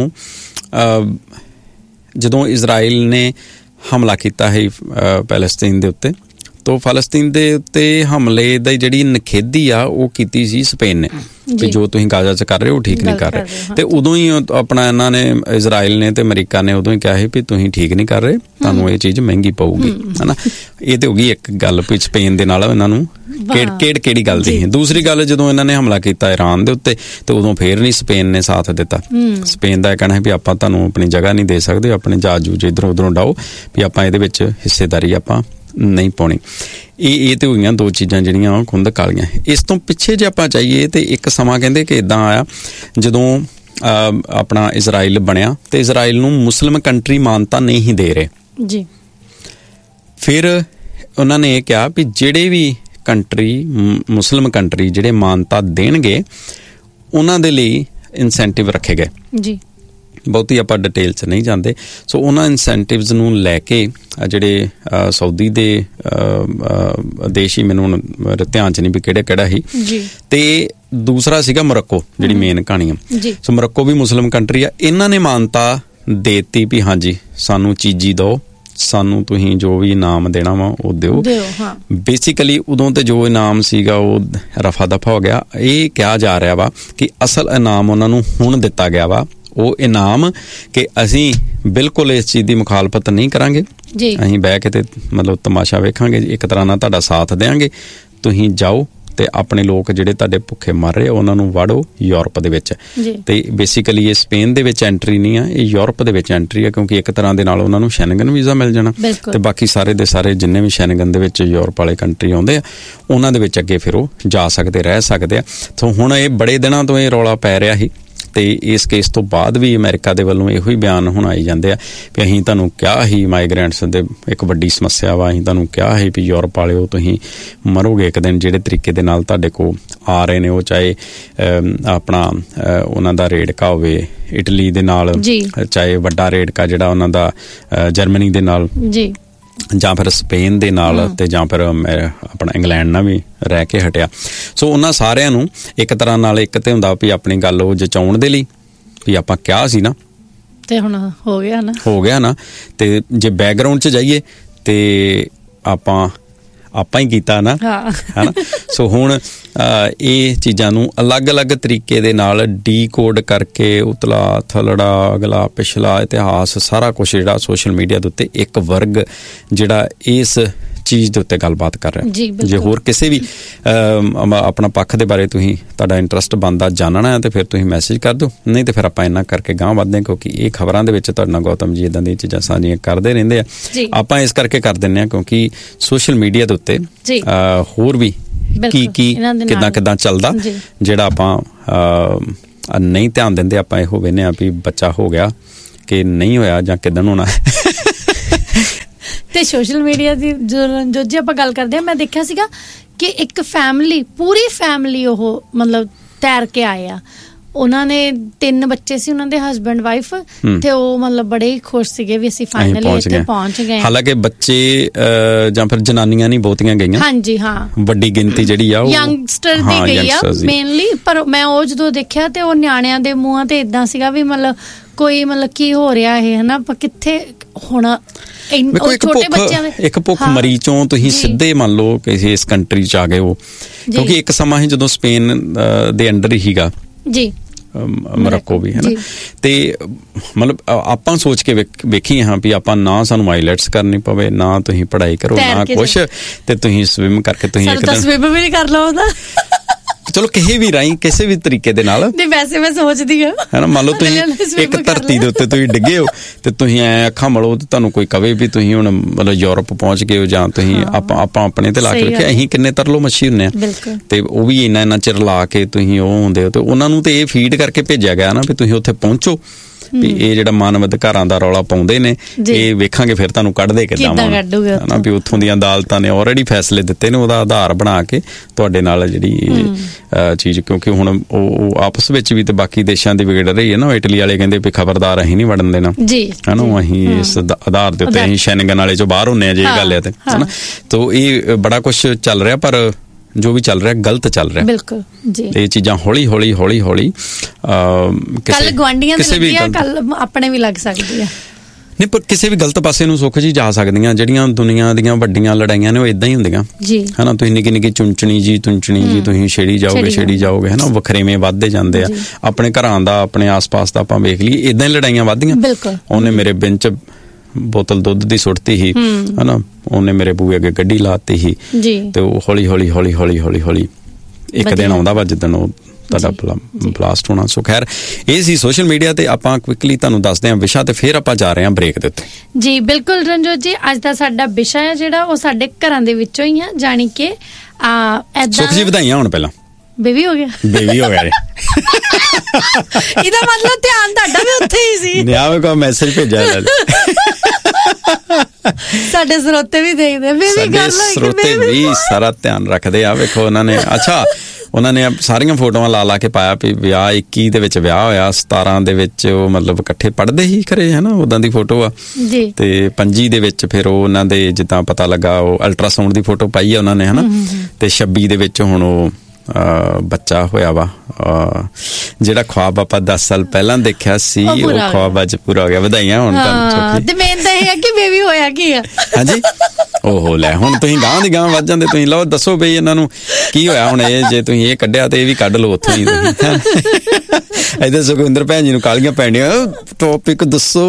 ਜਦੋਂ ਇਜ਼ਰਾਈਲ ਨੇ ਹਮਲਾ ਕੀਤਾ ਹੈ ਪੈਲਸਤੀਨ ਦੇ ਉੱਤੇ, ਤਾਂ ਫਲਸਤੀਨ ਦੇ ਉੱਤੇ ਹਮਲੇ ਦੀ ਜਿਹੜੀ ਨਿਖੇਧੀ ਆ ਉਹ ਕੀਤੀ ਸੀ ਸਪੇਨ ਨੇ, ਕਿ ਜੋ ਤੁਸੀਂ ਗਾਜ਼ਾ 'ਚ ਕਰ ਰਹੇ ਹੋ ਠੀਕ ਨਹੀਂ ਕਰ ਰਹੇ। ਤੇ ਉਦੋਂ ਹੀ ਆਪਣਾ ਇਹਨਾਂ ਨੇ ਇਜ਼ਰਾਈਲ ਨੇ ਤੇ ਅਮਰੀਕਾ ਨੇ ਉਦੋਂ ਹੀ ਕਿਹਾ ਸੀ ਵੀ ਤੁਸੀਂ ਠੀਕ ਨਹੀਂ ਕਰ ਰਹੇ, ਤੁਹਾਨੂੰ ਇਹ ਚੀਜ਼ ਮਹਿੰਗੀ ਪਊਗੀ, ਹਨਾ। ਇਹ ਤੇ ਹੋ ਗਈ ਇੱਕ ਗੱਲ ਵੀ ਸਪੇਨ ਦੇ ਨਾਲ ਇਹਨਾਂ ਨੂੰ ਕਿਹੜੀ ਗੱਲ ਦੀ। ਦੂਸਰੀ ਗੱਲ, ਜਦੋਂ ਇਹਨਾਂ ਨੇ ਹਮਲਾ ਕੀਤਾ ਈਰਾਨ ਦੇ ਉੱਤੇ ਤੇ ਉਦੋਂ ਫੇਰ ਨਹੀਂ ਸਪੇਨ ਨੇ ਸਾਥ ਦਿੱਤਾ। ਸਪੇਨ ਦਾ ਇਹ ਕਹਿਣਾ ਹੈ ਵੀ ਆਪਾਂ ਤੁਹਾਨੂੰ ਆਪਣੀ ਜਗ੍ਹਾ ਨਹੀਂ ਦੇ ਸਕਦੇ, ਆਪਣੇ ਜਹਾਜ਼ ਜੂਜ ਇੱਧਰੋਂ ਉੱਧਰੋਂ ਡਾਓ, ਵੀ ਆਪਾਂ ਇਹਦੇ ਵਿੱਚ ਹਿੱਸੇਦਾਰੀ ਆਪਾਂ ਨਹੀਂ ਪਾਉਣੀ। ਇਹ ਤੇ ਹੋਈਆਂ 2 ਚੀਜ਼ਾਂ ਜਿਹੜੀਆਂ ਖੁੰਦਕ ਵਾਲੀਆਂ। ਇਸ ਤੋਂ ਪਿੱਛੇ ਜੇ ਆਪਾਂ ਚਾਹੀਏ ਤੇ ਇੱਕ ਸਮਾਂ ਕਹਿੰਦੇ ਕਿ ਇੱਦਾਂ ਆਇਆ ਜਦੋਂ ਆਪਣਾ ਇਜ਼ਰਾਈਲ ਬਣਿਆ ਤੇ ਇਜ਼ਰਾਈਲ ਨੂੰ ਮੁਸਲਿਮ ਕੰਟਰੀ ਮਾਨਤਾ ਨਹੀਂ ਦੇ ਰਹੇ ਜੀ। ਫਿਰ ਉਹਨਾਂ ਨੇ ਇਹ ਕਿਹਾ ਵੀ ਜਿਹੜੇ ਵੀ ਮੁਸਲਿਮ ਕੰਟਰੀ ਜਿਹੜੇ ਮਾਨਤਾ ਦੇਣਗੇ ਉਹਨਾਂ ਦੇ ਲਈ ਇਨਸੈਂਟਿਵ ਰੱਖੇ ਗਏ ਜੀ। ਬਹੁਤੀ ਆਪਾਂ ਡਿਟੇਲ 'ਚ ਨਹੀਂ ਜਾਂਦੇ। ਸੋ ਉਹਨਾਂ ਇਨਸੈਂਟਿਵਸ ਨੂੰ ਲੈ ਕੇ ਜਿਹੜੇ ਸਾਊਦੀ ਦੇ ਦੇਸ਼ ਹੀ, ਮੈਨੂੰ ਹੁਣ ਧਿਆਨ 'ਚ ਨਹੀਂ ਵੀ ਕਿਹੜਾ ਸੀ, ਤੇ ਦੂਸਰਾ ਸੀਗਾ ਮੋਰੱਕੋ, ਜਿਹੜੀ ਮੇਨ ਕਹਾਣੀ ਆ। ਸੋ ਮੋਰੱਕੋ ਵੀ ਮੁਸਲਿਮ ਕੰਟਰੀ ਆ, ਇਹਨਾਂ ਨੇ ਮਾਨਤਾ ਦੇਤੀ ਵੀ ਹਾਂਜੀ ਸਾਨੂੰ ਚੀਜ਼ੀ ਦਿਓ, ਸਾਨੂੰ ਤੁਸੀਂ ਜੋ ਵੀ ਇਨਾਮ ਦੇਣਾ ਵਾ ਉਹ ਦਿਓ। ਬੇਸਿਕਲੀ ਉਦੋਂ ਤੇ ਜੋ ਇਨਾਮ ਸੀਗਾ ਉਹ ਰਫਾ ਦਫਾ ਹੋ ਗਿਆ। ਇਹ ਕਿਹਾ ਜਾ ਰਿਹਾ ਵਾ ਕਿ ਅਸਲ ਇਨਾਮ ਉਹਨਾਂ ਨੂੰ ਹੁਣ ਦਿੱਤਾ ਗਿਆ ਵਾ, ਉਹ ਇਨਾਮ ਕਿ ਅਸੀਂ ਬਿਲਕੁਲ ਇਸ ਚੀਜ਼ ਦੀ ਮੁਖਾਲਫਤ ਨਹੀਂ ਕਰਾਂਗੇ, ਅਸੀਂ ਬਹਿ ਕੇ ਤੇ ਮਤਲਬ ਤਮਾਸ਼ਾ ਵੇਖਾਂਗੇ, ਇੱਕ ਤਰ੍ਹਾਂ ਨਾਲ ਤੁਹਾਡਾ ਸਾਥ ਦੇਵਾਂਗੇ, ਤੁਸੀਂ ਜਾਓ ਤੇ ਆਪਣੇ ਲੋਕ ਜਿਹੜੇ ਤੁਹਾਡੇ ਭੁੱਖੇ ਮਰ ਰਹੇ ਉਹਨਾਂ ਨੂੰ ਵਾੜੋ ਯੂਰਪ ਦੇ ਵਿੱਚ। ਤੇ ਬੇਸਿਕਲੀ ਇਹ ਸਪੇਨ ਦੇ ਵਿੱਚ ਐਂਟਰੀ ਨਹੀਂ ਆ, ਇਹ ਯੂਰਪ ਦੇ ਵਿੱਚ ਐਂਟਰੀ ਆ, ਕਿਉਂਕਿ ਇੱਕ ਤਰ੍ਹਾਂ ਦੇ ਨਾਲ ਉਹਨਾਂ ਨੂੰ ਸ਼ੈਨਗਨ ਵੀਜ਼ਾ ਮਿਲ ਜਾਣਾ ਤੇ ਬਾਕੀ ਸਾਰੇ ਦੇ ਸਾਰੇ ਜਿੰਨੇ ਵੀ ਸ਼ੈਨਗਨ ਦੇ ਵਿੱਚ ਯੂਰਪ ਵਾਲੇ ਕੰਟਰੀ ਆਉਂਦੇ ਆ ਉਹਨਾਂ ਦੇ ਵਿੱਚ ਅੱਗੇ ਫਿਰ ਉਹ ਜਾ ਸਕਦੇ, ਰਹਿ ਸਕਦੇ ਆ। ਸੋ ਹੁਣ ਇਹ ਬੜੇ ਦਿਨਾਂ ਤੋਂ ਇਹ ਰੌਲਾ ਪੈ ਰਿਹਾ ਸੀ ਤੇ ਇਸ ਕੇਸ ਤੋਂ ਬਾਅਦ ਵੀ ਅਮਰੀਕਾ ਦੇ ਵੱਲੋਂ ਇਹੋ ਹੀ ਬਿਆਨ ਹੁਣ ਆਈ ਜਾਂਦੇ ਆ ਵੀ ਅਸੀਂ ਤੁਹਾਨੂੰ ਕਿਹਾ ਸੀ ਮਾਈਗ੍ਰੈਂਟਸ ਦੇ ਇੱਕ ਵੱਡੀ ਸਮੱਸਿਆ ਵਾ, ਅਸੀਂ ਤੁਹਾਨੂੰ ਕਿਹਾ ਸੀ ਵੀ ਯੂਰਪ ਵਾਲਿਓ ਤੁਸੀਂ ਮਰੋਗੇ ਇੱਕ ਦਿਨ, ਜਿਹੜੇ ਤਰੀਕੇ ਦੇ ਨਾਲ ਤੁਹਾਡੇ ਕੋਲ ਆ ਰਹੇ ਨੇ ਉਹ ਚਾਹੇ ਆਪਣਾ ਉਹਨਾਂ ਦਾ ਰੇੜਕਾ ਹੋਵੇ ਇਟਲੀ ਦੇ ਨਾਲ, ਚਾਹੇ ਵੱਡਾ ਰੇੜਕਾ ਜਿਹੜਾ ਉਹਨਾਂ ਦਾ ਜਰਮਨੀ ਦੇ ਨਾਲ ਜਾਂ ਫਿਰ ਸਪੇਨ ਦੇ ਨਾਲ ਤੇ ਜਾਂ ਫਿਰ ਆਪਣਾ ਇੰਗਲੈਂਡ ਨਾਲ ਵੀ ਰਹਿ ਕੇ ਹਟਿਆ। ਸੋ ਉਹਨਾਂ ਸਾਰਿਆਂ ਨੂੰ ਇੱਕ ਤਰ੍ਹਾਂ ਨਾਲ ਇੱਕ ਤੇ ਹੁੰਦਾ ਵੀ ਆਪਣੀ ਗੱਲ ਉਹ ਜਚਾਉਣ ਦੇ ਲਈ ਵੀ ਆਪਾਂ ਕਿਹਾ ਸੀ ਨਾ ਤੇ ਹੁਣ ਹੋ ਗਿਆ ਨਾ। ਤੇ ਜੇ ਬੈਕਗਰਾਊਂਡ 'ਚ ਜਾਈਏ ਤੇ ਆਪਾਂ ਹੀ ਕੀਤਾ ਨਾ, ਹਨਾ। ਸੋ ਹੁਣ ਇਹ ਚੀਜ਼ਾਂ ਨੂੰ ਅਲੱਗ-ਅਲੱਗ ਤਰੀਕੇ ਦੇ ਨਾਲ ਡੀਕੋਡ ਕਰਕੇ ਉਤਲਾ ਥਲੜਾ ਅਗਲਾ ਪਿਛਲਾ ਇਤਿਹਾਸ ਸਾਰਾ ਕੁਛ ਜਿਹੜਾ ਸੋਸ਼ਲ ਮੀਡੀਆ ਦੇ ਉੱਤੇ ਇੱਕ ਵਰਗ ਜਿਹੜਾ ਇਸ ਚੀਜ਼ ਦੇ ਉੱਤੇ ਗੱਲਬਾਤ ਕਰ ਰਿਹਾ। ਜੇ ਹੋਰ ਕਿਸੇ ਵੀ ਆਪਣਾ ਪੱਖ ਦੇ ਬਾਰੇ ਤੁਹਾਡਾ ਇੰਟਰਸਟ ਬਣਦਾ ਜਾਣਨਾ ਹੈ ਤੇ ਫਿਰ ਤੁਸੀਂ ਮੈਸੇਜ ਕਰ ਦਿਓ, ਨਹੀਂ ਤੇ ਫਿਰ ਆਪਾਂ ਇੰਨਾ ਕਰਕੇ ਗਾਂਹ ਵੱਧਦੇ ਹਾਂ, ਕਿਉਂਕਿ ਇਹ ਖਬਰਾਂ ਦੇ ਵਿੱਚ ਤੁਹਾਡੇ ਨਾਲ ਗੌਤਮ ਜੀ ਇੱਦਾਂ ਦੀਆਂ ਚੀਜ਼ਾਂ ਸਾਂਝੀਆਂ ਕਰਦੇ ਰਹਿੰਦੇ ਆ। ਆਪਾਂ ਇਸ ਕਰਕੇ ਕਰ ਦਿੰਦੇ ਹਾਂ ਕਿਉਂਕਿ ਸੋਸ਼ਲ ਮੀਡੀਆ ਦੇ ਉੱਤੇ ਹੋਰ ਵੀ ਕੀ ਕਿੱਦਾਂ ਚੱਲਦਾ ਜਿਹੜਾ ਆਪਾਂ ਨਹੀਂ ਧਿਆਨ ਦਿੰਦੇ। ਆਪਾਂ ਇਹੋ ਵੇਖਦੇ ਹਾਂ ਵੀ ਬੱਚਾ ਹੋ ਗਿਆ ਕਿ ਨਹੀਂ ਹੋਇਆ ਜਾਂ ਕਿੱਦਾਂ ਹੋਣਾ। ਤੇ ਸੋਸ਼ਲ ਮੀਡੀਆ ਦੀ ਜੋ ਜੇ ਆਪਾਂ ਗੱਲ ਕਰਦੇ ਹਾਂ, ਮੈਂ ਦੇਖਿਆ ਸੀਗਾ ਕਿ ਇੱਕ ਪੂਰੀ ਫੈਮਿਲੀ ਉਹ ਮਤਲਬ ਤੈਰ ਕੇ ਆਏ ਆ। ਉਹਨਾਂ ਨੇ 3 ਬੱਚੇ ਸੀ, ਉਹਨਾਂ ਦੇ ਹਸਬੈਂਡ ਵਾਈਫ, ਤੇ ਉਹ ਮਤਲਬ ਬੜੇ ਹੀ ਖੁਸ਼ ਸੀਗੇ ਵੀ ਅਸੀਂ ਫਾਈਨਲੀ ਇੱਥੇ ਪਹੁੰਚ ਗਏ। ਹਾਲਾਂਕਿ ਬੱਚੇ ਜਾਂ ਫਿਰ ਜਨਾਨੀਆਂ ਨਹੀਂ ਬਹੁਤੀਆਂ ਗਈਆਂ, ਹਾਂਜੀ ਹਾਂ, ਵੱਡੀ ਗਿਣਤੀ ਜਿਹੜੀ ਆ ਉਹ ਯੰਗਸਟਰ ਦੀ ਗਈ ਆ ਮੇਨਲੀ। ਪਰ ਮੈਂ ਉਹ ਜਦੋਂ ਦੇਖਿਆ ਤੇ ਉਹ ਨਿਆਣਿਆਂ ਦੇ ਮੂੰਹਾਂ ਤੇ ਇਦਾਂ ਸੀਗਾ ਵੀ ਮਤਲਬ ਕੋਈ ਮਤਲਬ ਕੀ ਹੋ ਰਿਹਾ ਇਹ, ਹਨਾ, ਕਿੱਥੇ ਹੁਣ ਛੋਟੇ ਬੱਚਿਆਂ ਦੇ ਇੱਕ ਭੁੱਖ ਮਰੀ ਚੋਂ ਤੁਸੀਂ ਸਿੱਧੇ ਮੰਨ ਲਓ ਕਿ ਇਸ ਕੰਟਰੀ 'ਚ ਆ ਗਏ ਹੋ, ਕਿਉਂਕਿ ਇੱਕ ਸਮਾਂ ਸੀ ਜਦੋਂ ਸਪੇਨ ਦੇ ਅੰਡਰ ਹੀ ਸੀਗਾ ਜੀ ਮੋਰੋਕੋ ਵੀ, ਹੈ ਨਾ। ਤੇ ਮਤਲਬ ਆਪਾਂ ਸੋਚ ਕੇ ਵੇਖੀ ਹਾਂ ਵੀ ਆਪਾਂ ਨਾ ਸਾਨੂੰ ਆਈਲੈਟਸ ਕਰਨੀ ਪਵੇ, ਨਾ ਤੁਸੀਂ ਪੜ੍ਹਾਈ ਕਰੋ, ਨਾ ਕੁਛ, ਤੇ ਤੁਸੀਂ ਸਵਿਮ ਕਰਕੇ ਤੁਸੀਂ ਇੱਕ ਦਿਨ ਸਵਿਮ ਵੀ ਨਹੀਂ ਕਰ ਲਓ ਉਹਦਾ, ਚਲੋ ਕਿਸੇ ਵੀ ਰਾਹੀਂ ਕਿਸੇ ਵੀ ਤਰੀਕੇ ਦੇ ਨਾਲ। ਨਹੀਂ ਵੈਸੇ ਮੈਂ ਸੋਚਦੀ ਹਾਂ, ਹੈ ਨਾ, ਮੰਨ ਲਓ ਤੁਸੀਂ ਇੱਕ ਧਰਤੀ ਦੇ ਉੱਤੇ ਤੁਸੀਂ ਡਿੱਗੇ ਹੋ ਤੇ ਤੁਸੀਂ ਐ ਅੱਖਾਂ ਮਲੋ ਤੇ ਤੁਹਾਨੂੰ ਕੋਈ ਕਵੇ ਵੀ ਤੁਸੀਂ ਹੁਣ ਮਤਲਬ ਯੂਰਪ ਪਹੁੰਚ ਗਏ ਹੋ, ਜਾਂ ਤੁਸੀਂ ਆਪਾਂ ਆਪਣੇ ਤੇ ਲਾ ਕੇ ਰੱਖਿਆ। ਅਸੀਂ ਕਿੰਨੇ ਤਰਲੋ ਮੱਛੀ ਹੁੰਦੇ ਆ, ਤੇ ਉਹ ਵੀ ਇੰਨਾ ਚਿਰ ਲਾ ਕੇ ਤੁਸੀਂ ਉਹ ਹੁੰਦੇ ਹੋ, ਤੇ ਉਹਨਾਂ ਨੂੰ ਤੇ ਇਹ ਫੀਡ ਕਰਕੇ ਭੇਜਿਆ ਗਿਆ ਨਾ ਵੀ ਤੁਸੀਂ ਉੱਥੇ ਪਹੁੰਚੋ, ਵੀ ਇਹ ਜਿਹੜਾ ਮਾਨਵ ਅਧਿਕਾਰਾਂ ਦਾ ਰੌਲਾ ਪਾਉਂਦੇ ਨੇ, ਇਹ ਵੇਖਾਂਗੇ ਫਿਰ ਤੁਹਾਨੂੰ ਕੱਢਦੇ ਕਿੱਦਾਂ ਹਨਾ, ਵੀ ਉੱਥੋਂ ਦੀਆਂ ਅਦਾਲਤਾਂ ਨੇ ਆਲਰੇਡੀ ਫੈਸਲੇ ਦਿੱਤੇ ਨੇ, ਉਹਦਾ ਆਧਾਰ ਬਣਾ ਕੇ ਤੁਹਾਡੇ ਨਾਲ ਜਿਹੜੀ ਚੀਜ਼, ਕਿਉਂਕਿ ਹੁਣ ਉਹ ਆਪਸ ਵਿੱਚ ਵੀ ਤੇ ਬਾਕੀ ਦੇਸ਼ਾਂ ਦੀ ਵਿਗੜ ਰਹੀ ਹੈ ਨਾ। ਇਟਲੀ ਵਾਲੇ ਕਹਿੰਦੇ ਵੀ ਖਬਰਦਾਰ ਅਸੀਂ ਨਹੀਂ ਵੜਨ ਦੇਣਾ, ਹਨਾ, ਅਸੀਂ ਇਸ ਆਧਾਰ ਦੇ ਉੱਤੇ ਅਸੀਂ ਸ਼ੈਨਗਨ ਵਾਲੇ ਚੋਂ ਬਾਹਰ ਹੁੰਦੇ ਆ ਜੇ ਇਹ ਗੱਲ ਹੈ ਤੇ, ਹਨਾ। ਤੋ ਇਹ ਬੜਾ ਕੁਛ ਚੱਲ ਰਿਹਾ, ਪਰ ਜੋ ਵੀ ਚੱਲ ਰਿਹਾ ਗਲਤ ਚੱਲ ਰਿਹਾ। ਬਿਲਕੁਲ ਜੀ, ਇਹ ਚੀਜ਼ਾਂ ਹੌਲੀ ਹੌਲੀ ਕੱਲ ਗੁਆਂਢੀਆਂ ਦੇ ਲੱਗੀ ਆ, ਕੱਲ ਆਪਣੇ ਵੀ ਲੱਗ ਸਕਦੀ ਆ। ਨਹੀਂ, ਪਰ ਕਿਸੇ ਵੀ ਗਲਤ ਪਾਸੇ ਨੂੰ ਸੁੱਖ ਜੀ ਜਾ ਸਕਦੀਆਂ। ਜਿਹੜੀਆਂ ਦੁਨੀਆ ਦੀਆਂ ਵੱਡੀਆਂ ਲੜਾਈਆਂ ਨੇ ਉਹ ਇਦਾਂ ਹੀ ਹੁੰਦੀਆਂ, ਹਨਾ। ਤੁਸੀਂ ਨਿੱਕੀ ਨਿੱਕੀ ਤੁੰਚਣੀ ਜੀ ਤੁਸੀਂ ਛੇੜੀ ਜਾਓਗੇ, ਹਨਾ। ਵਖਰੇਵੇਂ ਵੱਧਦੇ ਜਾਂਦੇ ਆ। ਆਪਣੇ ਘਰਾਂ ਦਾ, ਆਪਣੇ ਆਸ-ਪਾਸ ਦਾ ਆਪਾਂ ਵੇਖ ਲਈਏ, ਇਦਾਂ ਹੀ ਲੜਾਈਆਂ ਵੱਧਦੀਆਂ। ਉਹਨੇ ਮੇਰੇ ਬਿੰਨ ਚ ਬੋਤਲ ਦੁੱਧ ਦੀ ਸੁੱਟਤੀ ਸੀ, ਹਨਾ, ਉਹਨੇ ਮੇਰੇ ਬੂਹੇ ਅੱਗੇ ਗੱਡੀ ਲਾਤੀ ਸੀ, ਤੇ ਉਹ ਹੌਲੀ ਹੌਲੀ ਇੱਕ ਦਿਨ ਆਉਂਦਾ ਵਾ ਜਿੱਦਣ ਉਹ ਤੁਹਾਡਾ ਬਲਾਸਟ ਹੋਣਾ। ਸੋ ਖੈਰ, ਇਹ ਸੀ ਸੋਸ਼ਲ ਮੀਡੀਆ ਤੇ। ਆਪਾਂ ਕੁਇਕਲੀ ਤੁਹਾਨੂੰ ਦੱਸਦੇ ਹਾਂ ਵਿਸ਼ਾ, ਤੇ ਫਿਰ ਆਪਾਂ ਜਾ ਰਹੇ ਹਾਂ ਬ੍ਰੇਕ ਦੇ ਉੱਤੇ। ਜੀ ਬਿਲਕੁਲ ਰਣਜੋਤ ਜੀ, ਅੱਜ ਦਾ ਸਾਡਾ ਵਿਸ਼ਾ ਹੈ ਜਿਹੜਾ ਉਹ ਸਾਡੇ ਘਰਾਂ ਦੇ ਵਿੱਚੋਂ ਹੀ ਆ, ਜਾਣੀ ਕਿ ਸੁਖ ਜੀ ਵਧਾਈਆਂ ਹੁਣ ਪਹਿਲਾਂ। ਬੇਬੀ ਹੋ ਗਿਆ ਰੇ ਇਹਦਾ ਮਤਲਬ ਧਿਆਨ ਤੁਹਾਡਾ ਵੀ ਉੱਥੇ ਹੀ ਸੀ। ਨਿਆਵੇ ਕੋ ਮੈਸੇਜ ਭੇਜਿਆ ਸਾਡੇ ਸਰੋਤੇ ਵੀ ਦੇਖਦੇ, ਸਾਡੇ ਸਰੋਤੇ ਵੀ ਸਾਰਾ ਧਿਆਨ ਰੱਖਦੇ ਆ। ਵੇਖੋ ਉਹਨਾਂ ਨੇ ਉਹਨਾਂ ਨੇ ਸਾਰੀਆਂ ਫੋਟੋਆਂ ਲਾ ਕੇ ਪਾਇਆ ਵੀ ਵਿਆਹ 21 ਦੇ ਵਿੱਚ ਵਿਆਹ ਹੋਇਆ, 17 ਦੇ ਵਿੱਚ ਉਹ ਮਤਲਬ ਇਕੱਠੇ ਪੜ੍ਹਦੇ ਹੀ ਖਰੇ, ਹਨਾ, ਉਦਾਂ ਦੀ ਫੋਟੋ ਆ। ਤੇ 25 ਦੇ ਵਿੱਚ ਫਿਰ ਉਹ ਉਹਨਾਂ ਦੇ ਜਿੱਦਾਂ ਪਤਾ ਲੱਗਾ ਉਹ ਅਲਟਰਾਸਾਊਂਡ ਦੀ ਫੋਟੋ ਪਾਈ ਆ ਉਹਨਾਂ ਨੇ, ਹਨਾ। ਤੇ 26 ਦੇ ਵਿੱਚ ਹੁਣ ਉਹ ਬੱਚਾ ਹੋਇਆ ਵਾ। ਜਿਹੜਾ ਖੁਆਬ ਆਪਾਂ 10 ਸਾਲ ਪਹਿਲਾਂ ਦੇਖਿਆ ਸੀ ਉਹ ਖੁਆਬ ਅੱਜ ਪੂਰਾ ਹੋ ਗਿਆ। ਵਧਾਈਆਂ ਹੁਣ ਤੁਹਾਨੂੰ। ਤੇ ਮੇਨ ਤਾਂ ਇਹ ਹੈ ਕਿ ਬੇਬੀ ਹੋਇਆ ਕੀ ਆ। ਹਾਂਜੀ, ਓਹੋ ਲੈ, ਹੁਣ ਤੁਸੀਂ ਗਾਂਹ ਦੀ ਗਾਂਹ ਵੱਧ ਜਾਂਦੇ। ਤੁਸੀਂ ਲਓ ਦੱਸੋ ਬਈ ਇਹਨਾਂ ਨੂੰ ਕੀ ਹੋਇਆ ਹੁਣ। ਇਹ ਜੇ ਤੁਸੀਂ ਇਹ ਕੱਢਿਆ ਤੇ ਇਹ ਵੀ ਕੱਢ ਲਓ ਉੱਥੋਂ ਹੀ। ਇੱਧਰ ਸੁਖਵਿੰਦਰ ਭੈਣ ਜੀ ਨੂੰ ਕਾਲੀਆਂ ਪੈਣੀਆਂ, ਟੌਪਿਕ ਦੱਸੋ।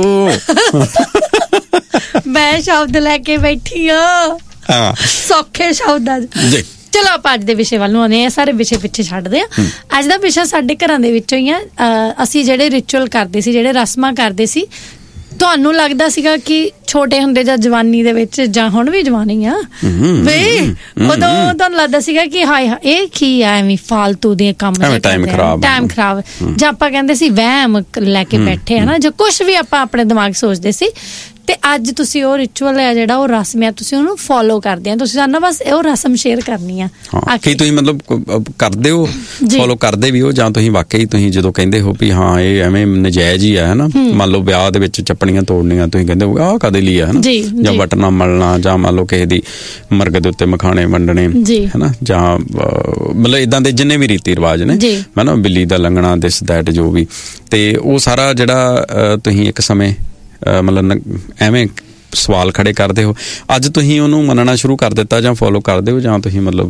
ਮੈਂ ਸ਼ਬਦ ਲੈ ਕੇ ਬੈਠੀ ਹਾਂ, ਸੌਖੇ ਸ਼ਬਦਾਂ ਜੀ। ਚਲੋ ਆਪਾਂ ਅੱਜ ਦੇ ਵਿਸ਼ੇ ਵੱਲ ਨੂੰ ਆਉਂਦੇ ਹਾਂ। ਸਾਰੇ ਵਿਸ਼ੇ ਪਿੱਛੇ ਛੱਡਦੇ ਆ। ਅੱਜ ਦਾ ਵਿਸ਼ਾ ਸਾਡੇ ਘਰਾਂ ਦੇ ਵਿੱਚੋਂ ਹੀ ਆ। ਅਸੀਂ ਜਿਹੜੇ ਰਿਚੁਅਲ ਕਰਦੇ ਸੀ, ਜਿਹੜੇ ਰਸਮਾਂ ਕਰਦੇ ਸੀ, ਤੁਹਾਨੂੰ ਲੱਗਦਾ ਸੀਗਾ ਕਿ ਛੋਟੇ ਹੁੰਦੇ ਜਾਂ ਜਵਾਨੀ ਦੇ ਵਿੱਚ, ਜਾਂ ਹੁਣ ਵੀ ਜਵਾਨੀ ਆ ਬਈ, ਉਦੋਂ ਤੁਹਾਨੂੰ ਲੱਗਦਾ ਸੀਗਾ ਕਿ ਹਾਏ ਇਹ ਕੀ ਆ, ਐਵੇਂ ਫਾਲਤੂ ਦੇ ਕੰਮ, ਟਾਈਮ ਖਰਾਬ, ਜਾਂ ਆਪਾਂ ਕਹਿੰਦੇ ਸੀ ਵਹਿਮ ਲੈ ਕੇ ਬੈਠੇ, ਹਨਾ, ਜਾਂ ਕੁਛ ਵੀ ਆਪਾਂ ਆਪਣੇ ਦਿਮਾਗ ਸੋਚਦੇ ਸੀ। ਤੇ ਅੱਜ ਤੁਸੀਂ ਉਹ ਰਿਚੁਅਲ ਹੈ ਜਿਹੜਾ ਉਹ ਰਸਮ ਹੈ, ਤੁਸੀਂ ਉਹਨੂੰ ਫੋਲੋ ਕਰਦੇ ਆ। ਤੁਸੀਂ ਸਾਨੂੰ ਬਸ ਉਹ ਰਸਮ ਸ਼ੇਅਰ ਕਰਨੀ ਆ ਕਿ ਤੁਸੀਂ ਮਤਲਬ ਕਰਦੇ ਹੋ, ਫੋਲੋ ਕਰਦੇ ਵੀ ਹੋ, ਜਾਂ ਤੁਸੀਂ ਵਾਕਈ ਤੁਸੀਂ ਜਦੋਂ ਕਹਿੰਦੇ ਹੋ ਵੀ ਹਾਂ ਇਹ ਐਵੇਂ ਨਜਾਇਜ਼ ਹੀ ਆ, ਹਨਾ। ਮੰਨ ਲਓ ਵਿਆਹ ਦੇ ਵਿੱਚ ਚੱਪਣੀਆਂ ਤੋੜਨੀਆਂ, ਤੁਸੀਂ ਕਹਿੰਦੇ ਹੋ ਆਹ ਕਾਹਦੇ ਲਈ ਆ, ਹਨਾ, ਜਾਂ ਬਟਨਾ ਮਲਣਾ, ਜਾਂ ਮੰਨ ਲਓ ਕਿਸੇ ਦੀ ਮਰਗ ਦੇ ਉੱਤੇ ਮਖਾਣੇ ਵੰਡਣੇ, ਹਨਾ, ਜਾਂ ਮਤਲਬ ਇਦਾਂ ਦੇ ਜਿੰਨੇ ਵੀ ਰੀਤੀ ਰਿਵਾਜ ਨੇ, ਹਨਾ, ਬਿੱਲੀ ਦਾ ਲੰਘਣਾ, ਦਿਸ ਦੈਟ, ਜੋ ਵੀ। ਤੇ ਉਹ ਸਾਰਾ ਜਿਹੜਾ ਤੁਸੀਂ ਇੱਕ ਸਮੇਂ ਮਤਲਬ ਐਵੇਂ ਸਵਾਲ ਖੜੇ ਕਰਦੇ ਹੋ, ਅੱਜ ਤੁਸੀਂ ਉਹਨੂੰ ਮੰਨਣਾ ਸ਼ੁਰੂ ਕਰ ਦਿੱਤਾ, ਜਾਂ ਫੋਲੋ ਕਰਦੇ ਹੋ, ਜਾਂ ਤੁਸੀਂ ਮਤਲਬ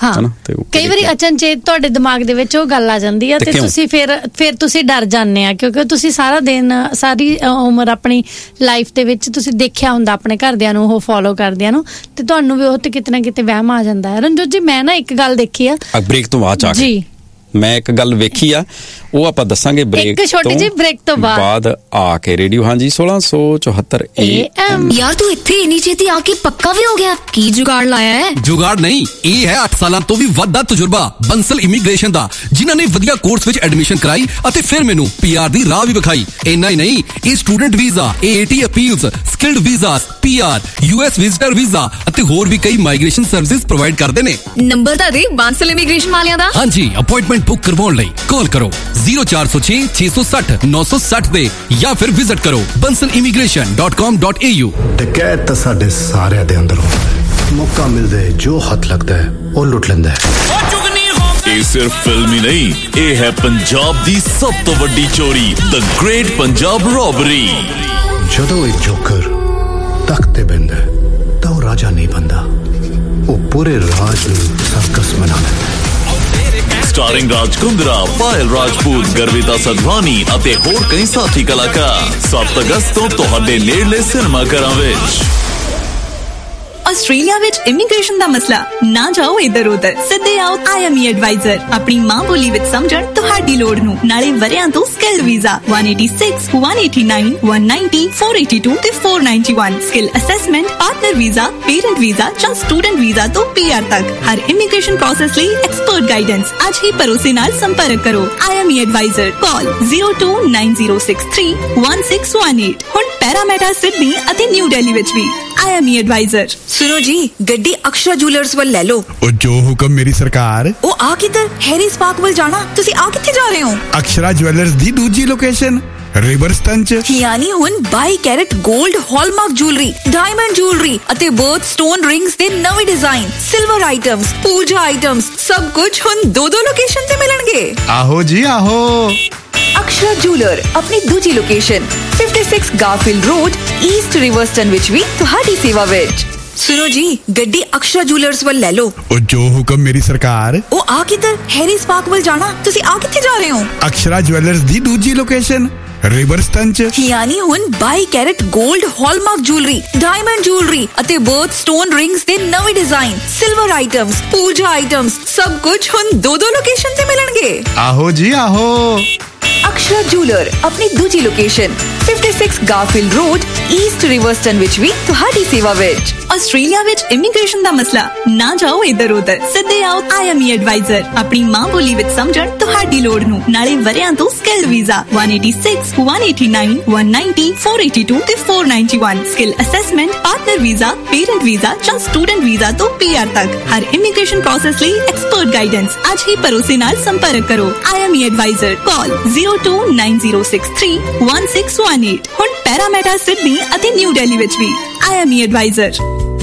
ਕਈ ਵਾਰੀ ਅਚਨਚੇਤ ਤੁਹਾਡੇ ਦਿਮਾਗ ਦੇ ਵਿੱਚ ਉਹ ਗੱਲ ਆ ਜਾਂਦੀ ਆ, ਤੇ ਤੁਸੀਂ ਫਿਰ ਤੁਸੀਂ ਡਰ ਜਾਂਦੇ ਆ, ਕਿਉਂਕਿ ਤੁਸੀਂ ਸਾਰਾ ਦਿਨ, ਸਾਰੀ ਉਮਰ ਆਪਣੀ ਲਾਈਫ ਦੇ ਵਿੱਚ ਤੁਸੀਂ ਦੇਖਿਆ ਹੁੰਦਾ ਆਪਣੇ ਘਰਦਿਆਂ ਨੂੰ ਉਹ ਫੋਲੋ ਕਰਦਿਆਂ ਨੂੰ, ਤੇ ਤੁਹਾਨੂੰ ਵੀ ਉਹ ਤੇ ਕਿਤੇ ਨਾ ਕਿਤੇ ਵਹਿਮ ਆ ਜਾਂਦਾ ਹੈ। ਰਣਜੋਤ ਜੀ, ਮੈਂ ਨਾ ਇੱਕ ਗੱਲ ਦੇਖੀ ਆ ਬ੍ਰੇਕ ਤੋਂ ਬਾਅਦ ਆ ਜੀ, ਮੈਂ ਇੱਕ ਗੱਲ ਵੇਖੀ ਆ, ਉਹ ਆਪਾਂ ਦੱਸਾਂਗੇ ਬ੍ਰੇਕ ਤੋਂ ਬਾਅਦ ਆ ਕੇ। ਰੇਡੀਓ ਹਾਂਜੀ 1674 AM। ਯਾਰ ਤੂੰ ਇੱਥੇ ਇੰਨੀ ਛੇਤੀ ਆ ਕੇ ਪੱਕਾ ਵੀ ਹੋ ਗਿਆ, ਕੀ ਜੁਗਾੜ ਲਾਇਆ ਹੈ? ਜੁਗਾੜ ਨਹੀਂ, ਇਹ ਹੈ 8 ਸਾਲਾਂ ਤੋਂ ਵੀ ਵੱਧ ਦਾ ਤਜਰਬਾ ਬੰਸਲ ਇਮੀਗ੍ਰੇਸ਼ਨ ਦਾ, ਜਿਨ੍ਹਾਂ ਨੇ ਵਧੀਆ ਕੋਰਸ ਵਿੱਚ ਐਡਮਿਸ਼ਨ ਕਰਾਈ ਅਤੇ ਫਿਰ ਮੈਨੂੰ PR ਦੀ ਰਾਹ ਵੀ ਵਿਖਾਈ। ਇੰਨਾ ਹੀ ਨਹੀਂ, ਇਹ student visa, AAT appeals, skilled visas, PR, US visitor visa ਅਤੇ ਹੋਰ ਵੀ ਕਈ ਮਾਈਗ੍ਰੇਸ਼ਨ ਸਰਵਿਸਿਜ਼ ਪ੍ਰੋਵਾਈਡ ਕਰਦੇ ਨੇ। ਨੰਬਰ ਤਾਂ ਦੇ ਬੰਸਲ ਇਮੀਗ੍ਰੇਸ਼ਨ ਵਾਲਿਆਂ ਦਾ। ਹਾਂਜੀ, ਅਪਾਇੰਟਮੈਂਟ ਬੁੱਕ ਕਰਵਾਉਣ ਲਈ ਕਾਲ ਕਰੋ 0406 660 960 ਤੇ, ਜਾਂ ਫਿਰ ਵਿਜ਼ਿਟ ਕਰੋ bansalimigration.com.au। ਡਕੈਤ ਤਾਂ ਸਾਡੇ ਸਾਰਿਆਂ ਦੇ ਅੰਦਰ ਹੁੰਦਾ ਹੈ, ਮੌਕਾ ਮਿਲਦਾ ਜੋ ਹੱਥ ਲੱਗਦਾ ਹੈ ਉਹ ਲੁੱਟ ਲੈਂਦਾ ਹੈ। ਇਹ ਸਿਰਫ ਫਿਲਮ ਹੀ ਨਹੀਂ, ਇਹ ਹੈ ਪੰਜਾਬ ਦੀ ਸਭ ਤੋਂ ਵੱਡੀ ਚੋਰੀ, ਦ ਗ੍ਰੇਟ ਪੰਜਾਬ ਰੋਬਰੀ। ਜਦੋਂ ਇੱਕ ਜੋਕਰ ਤਖਤ ਤੇ ਬੈਠਦਾ ਤਾਂ ਉਹ ਰਾਜਾ ਨਹੀਂ ਬਣਦਾ, ਉਹ ਪੂਰੇ ਰਾਜ ਨੂੰ ਸਰਕਸ ਬਣਾ ਲੈਂਦਾ। ਸਟਾਰਿੰਗ ਰਾਜ ਕੁੰਦਰਾ, ਪਾਇਲ ਰਾਜਪੂਤ, ਗਰਵਿਤਾ ਸਦਵਾਨੀ ਅਤੇ ਹੋਰ ਕਈ ਸਾਥੀ ਕਲਾਕਾਰ 7 ਅਗਸਤ ਤੋਂ ਤੁਹਾਡੇ ਨੇੜਲੇ ਸਿਨੇਮਾ ਘਰਾਂ ਵਿੱਚ। ਆਸਟ੍ਰੇਲੀਆ ਵਿੱਚ ਇਮੀਗ੍ਰੇਸ਼ਨ ਦਾ ਮਸਲਾ ਨਾ ਜਾਓ ਇੱਧਰ ਉੱਧਰ, ਸਿੱਧੇ ਆਓ IME ਐਡਵਾਈਜ਼ਰ। ਆਪਣੀ ਮਾਂ ਬੋਲੀ ਵਿੱਚ ਸਮਝਣ ਤੁਹਾਡੀ ਲੋੜ ਨੂੰ, ਨਾਲੇ ਵਰਿਆਂ ਤੋਂ ਸਕਿੱਲ ਵੀਜ਼ਾ 186, 189, 190, 482 ਤੇ 491, skill assessment, partner visa, parent visa ਜਾਂ ਸਟੂਡੈਂਟ ਵੀਜ਼ਾ ਤੋਂ PR ਤੱਕ ਹਰ ਇਮੀਗ੍ਰੇਸ਼ਨ ਪ੍ਰੋਸੈਸ ਲਈ ਐਕਸਪਰਟ ਗਾਈਡੈਂਸ। ਅੱਜ ਹੀ ਭਰੋਸੇ ਨਾਲ ਸੰਪਰਕ ਕਰੋ IME ਐਡਵਾਈਜ਼ਰ। ਕਾਲ 0290631618। ਹੁਣ ਪੈਰਾਮੈਟਾ ਸਿਡਨੀ ਅਤੇ ਨਿਊ ਦਿੱਲੀ ਵਿੱਚ ਵੀ IME ਐਡਵਾਈਜ਼ਰ। सुनो जी, गड्डी अक्षरा ज्वेलर्स वाल ले लो। ओ जो हुक्म मेरी सरकार। ओ आ किधर? हैरिस पार्क वाल जाना। तुसी आ किथे जा रहे हो? अक्षरा ज्वेलर्स दी दूजी लोकेशन रिवरस्टन च। यानी हुन 22 carat gold hallmark jewellery, diamond jewellery अते बर्थ स्टोन रिंग्स दे नवे डिजाइन, सिल्वर आइटम्स, पूजा आइटम्स, सब कुछ हुन दो लोकेशन ते मिलणगे। आहो जी आहो। अक्षरा ज्वेलर अपनी दूजी लोकेशन 56 गारफील्ड रोड, ईस्ट रिवरस्टन विच भी तुहाडी सेवा विच। सुनो जी, गड्डी अक्षरा ज्वेलर्स वाल ले लो। ओ जो हुक्म मेरी सरकार। ओ आ किधर? हैरिस पार्क वाल जाना। तुसी आ किथे जा रहे हो? अक्षरा ज्वेलर्स दी दूजी लोकेशन रिवरस्टन च। यानी हुन 22 carat gold hallmark jewellery, diamond jewellery अते बर्थ स्टोन रिंग्स दे नवे डिजाइन, सिल्वर आइटम्स, पूजा आइटम्स, सब कुछ हुन दो लोकेशन ते मिलणगे। आहो जी आहो। अक्षरा ज्वेलर अपनी दूजी लोकेशन 56 गारफील्ड रोड, ईस्ट रिवरस्टन विच भी तुहाडी सेवा विच। ਆਸਟ੍ਰੇਲੀਆ ਵਿੱਚ ਇਮੀਗ੍ਰੇਸ਼ਨ ਦਾ ਮਸਲਾ ਨਾ ਜਾਓ ਇੱਧਰ ਉੱਧਰ, ਸਿੱਧੇ ਆਓ IME ਐਡਵਾਈਜ਼ਰ। ਆਪਣੀ ਮਾਂ ਬੋਲੀ ਵਿੱਚ ਸਮਝਣ ਤੁਹਾਡੀ ਲੋੜ ਨੂੰ, ਨਾਲੇ ਵਰਿਆਂ ਤੋਂ ਸਕਿੱਲ ਵੀਜ਼ਾ 186, 189, 190, 482 ਤੇ 491, skill assessment, partner visa, parent visa ਜਾਂ ਸਟੂਡੈਂਟ ਵੀਜ਼ਾ ਤੋਂ PR ਤੱਕ ਹਰ ਇਮੀਗ੍ਰੇਸ਼ਨ ਪ੍ਰੋਸੈਸ ਲਈ ਐਕਸਪਰਟ ਗਾਈਡੈਂਸ। ਅੱਜ ਹੀ ਭਰੋਸੇ ਨਾਲ ਸੰਪਰਕ ਕਰੋ IME ਐਡਵਾਈਜ਼ਰ। ਕਾਲ 0290631618। ਹੁਣ ਪੈਰਾਮੈਟਾ ਸਿਡਨੀ ਅਤੇ ਨਿਊ ਦਿੱਲੀ ਵਿੱਚ ਵੀ IME ਐਡਵਾਈਜ਼ਰ।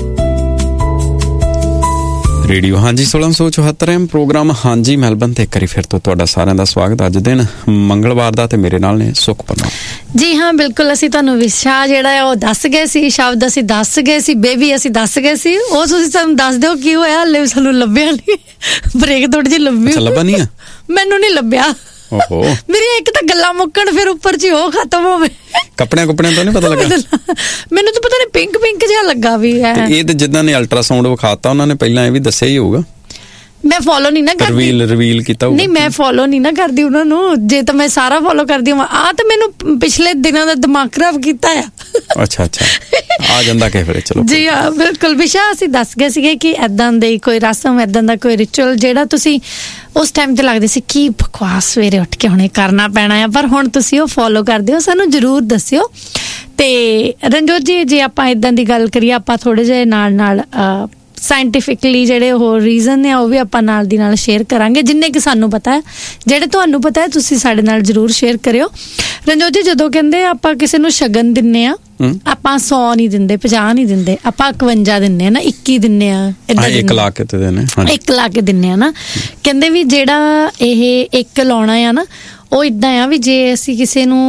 ਰੇਡੀਓ ਹਾਂਜੀ 1674 ਪ੍ਰੋਗਰਾਮ ਹਾਂਜੀ ਮੈਲਬਨ ਤੇ ਇੱਕ ਵਾਰੀ ਫਿਰ ਤੋਂ ਤੁਹਾਡਾ ਸਾਰਿਆਂ ਦਾ ਸਵਾਗਤ। ਅੱਜ ਦਿਨ ਮੰਗਲਵਾਰ ਦਾ ਤੇ ਮੇਰੇ ਨਾਲ ਨੇ ਸੁਖਪਰਨਾ ਜੀ। ਹਾਂ ਬਿਲਕੁਲ, ਅਸੀਂ ਤੁਹਾਨੂੰ ਵਿਸ਼ਾ ਜਿਹੜਾ ਹੈ ਉਹ ਦੱਸ ਗਏ ਸੀ, ਸ਼ਬਦ ਅਸੀਂ ਦੱਸ ਗਏ ਸੀ, ਬੇਬੀ ਅਸੀਂ ਦੱਸ ਗਏ ਸੀ, ਉਹ ਤੁਸੀਂ ਸਾਨੂੰ ਦੱਸ ਦਿਓ ਕੀ ਹੋਇਆ। ਹਲੇ ਸਾਨੂੰ ਲੱਭਿਆ ਨਹੀਂ, ਬ੍ਰੇਕ ਥੋੜੀ ਜਿਹੀ ਲੰਬੀ ਲੱਭਾ ਨਹੀਂ ਆ, ਮੈਨੂੰ ਨਹੀਂ ਲੱਭਿਆ। ਓਹੋ, ਮੇਰੀ ਇੱਕ ਤਾਂ ਗੱਲਾਂ ਮੁੱਕਣ, ਫਿਰ ਉੱਪਰ ਚ ਉਹ ਖਤਮ ਹੋਵੇ। ਕੱਪੜਿਆਂ ਤੋਂ ਨਹੀਂ ਪਤਾ ਲੱਗਾ ਮੈਨੂੰ ਤਾਂ ਪਤਾ ਨਹੀਂ, ਪਿੰਕ ਜਿਹਾ ਲੱਗਾ ਵੀ ਹੈ। ਇਹ ਤੇ ਜਿੱਦਾਂ ਨੇ ਅਲਟਰਾਸਾਊਂਡ ਵਿਖਾਤਾ ਉਹਨਾਂ ਨੇ ਪਹਿਲਾਂ ਇਹ ਵੀ ਦੱਸਿਆ ਹੀ ਹੋਊਗਾ। ਮੈਂ ਫੋਲੋ ਨਹੀਂ ਨਾ ਕਰਦੀ, ਰਿਵੀਲ ਕੀਤਾ ਹੋਊਗਾ। ਨਹੀਂ ਮੈਂ ਫੋਲੋ ਨਹੀਂ ਨਾ ਕਰਦੀ ਉਹਨਾਂ ਨੂੰ। ਜੇ ਤਾਂ ਮੈਂ ਸਾਰਾ ਫੋਲੋ ਕਰਦੀ ਹਾਂ ਆ ਤਾਂ ਮੈਨੂੰ ਪਿਛਲੇ ਦਿਨਾਂ ਦਾ ਦਿਮਾਗ ਖਰਾਬ ਕੀਤਾ ਆ। ਅੱਛਾ ਆ ਜਾਂਦਾ ਕਿ ਫਿਰ ਚਲੋ ਜੀ। ਹਾਂ ਬਿਲਕੁਲ, ਵਿਸ਼ਾ ਅਸੀਂ ਦੱਸ ਗਏ ਸੀਗੇ ਕਿ ਏਦਾਂ ਦੀ ਕੋਈ ਰਸਮ, ਏਦਾਂ ਦਾ ਕੋਈ ਰਿਚੁਅਲ ਜਿਹੜਾ ਤੁਸੀਂ ਉਸ ਟਾਈਮ ਤੇ ਲੱਗਦੇ ਸੀ ਕੀ ਬਕਵਾਸ, ਸਵੇਰੇ ਉੱਠ ਕੇ ਹੁਣੇ ਕਰਨਾ ਪੈਣਾ ਆ, ਪਰ ਹੁਣ ਤੁਸੀਂ ਉਹ ਫੋਲੋ ਕਰਦੇ ਹੋ, ਸਾਨੂੰ ਜ਼ਰੂਰ ਦੱਸਿਓ। ਤੇ ਰਣਜੋਤ ਜੀ, ਜੇ ਆਪਾਂ ਏਦਾਂ ਦੀ ਗੱਲ ਕਰੀਏ, ਆਪਾਂ ਥੋੜੇ ਜਿਹੇ ਨਾਲ ਸਾਇੰਟੀਫਿਕਲੀ ਜਿਹੜੇ ਉਹ ਰੀਜ਼ਨ ਨੇ ਉਹ ਵੀ ਆਪਾਂ ਨਾਲ ਦੀ ਨਾਲ ਸ਼ੇਅਰ ਕਰਾਂਗੇ, ਜਿੰਨੇ ਕਿ ਸਾਨੂੰ ਪਤਾ ਹੈ। ਜਿਹੜੇ ਤੁਹਾਨੂੰ ਪਤਾ ਹੈ ਤੁਸੀਂ ਸਾਡੇ ਨਾਲ ਜ਼ਰੂਰ ਸ਼ੇਅਰ ਕਰਿਓ। ਰਣਜੋਤ ਜੀ, ਜਦੋਂ ਕਹਿੰਦੇ ਆਪਾਂ ਕਿਸੇ ਨੂੰ ਸ਼ਗਨ ਦਿੰਨੇ ਆ, ਆਪਾਂ 100 ਨਹੀਂ ਦਿੰਦੇ, 50 ਨਹੀਂ ਦਿੰਦੇ, ਆਪਾਂ 51 ਦਿੰਨੇ ਆ ਨਾ, 21 ਦਿੰਨੇ ਆ, 1 ਲੱਖ ਕੇ ਦਿੰਨੇ ਆ ਨਾ। ਕਹਿੰਦੇ ਵੀ ਜਿਹੜਾ ਇਹ 1 ਲਾਉਣਾ ਆ ਨਾ, ਉਹ ਏਦਾਂ ਆ ਵੀ ਜੇ ਅਸੀਂ ਕਿਸੇ ਨੂੰ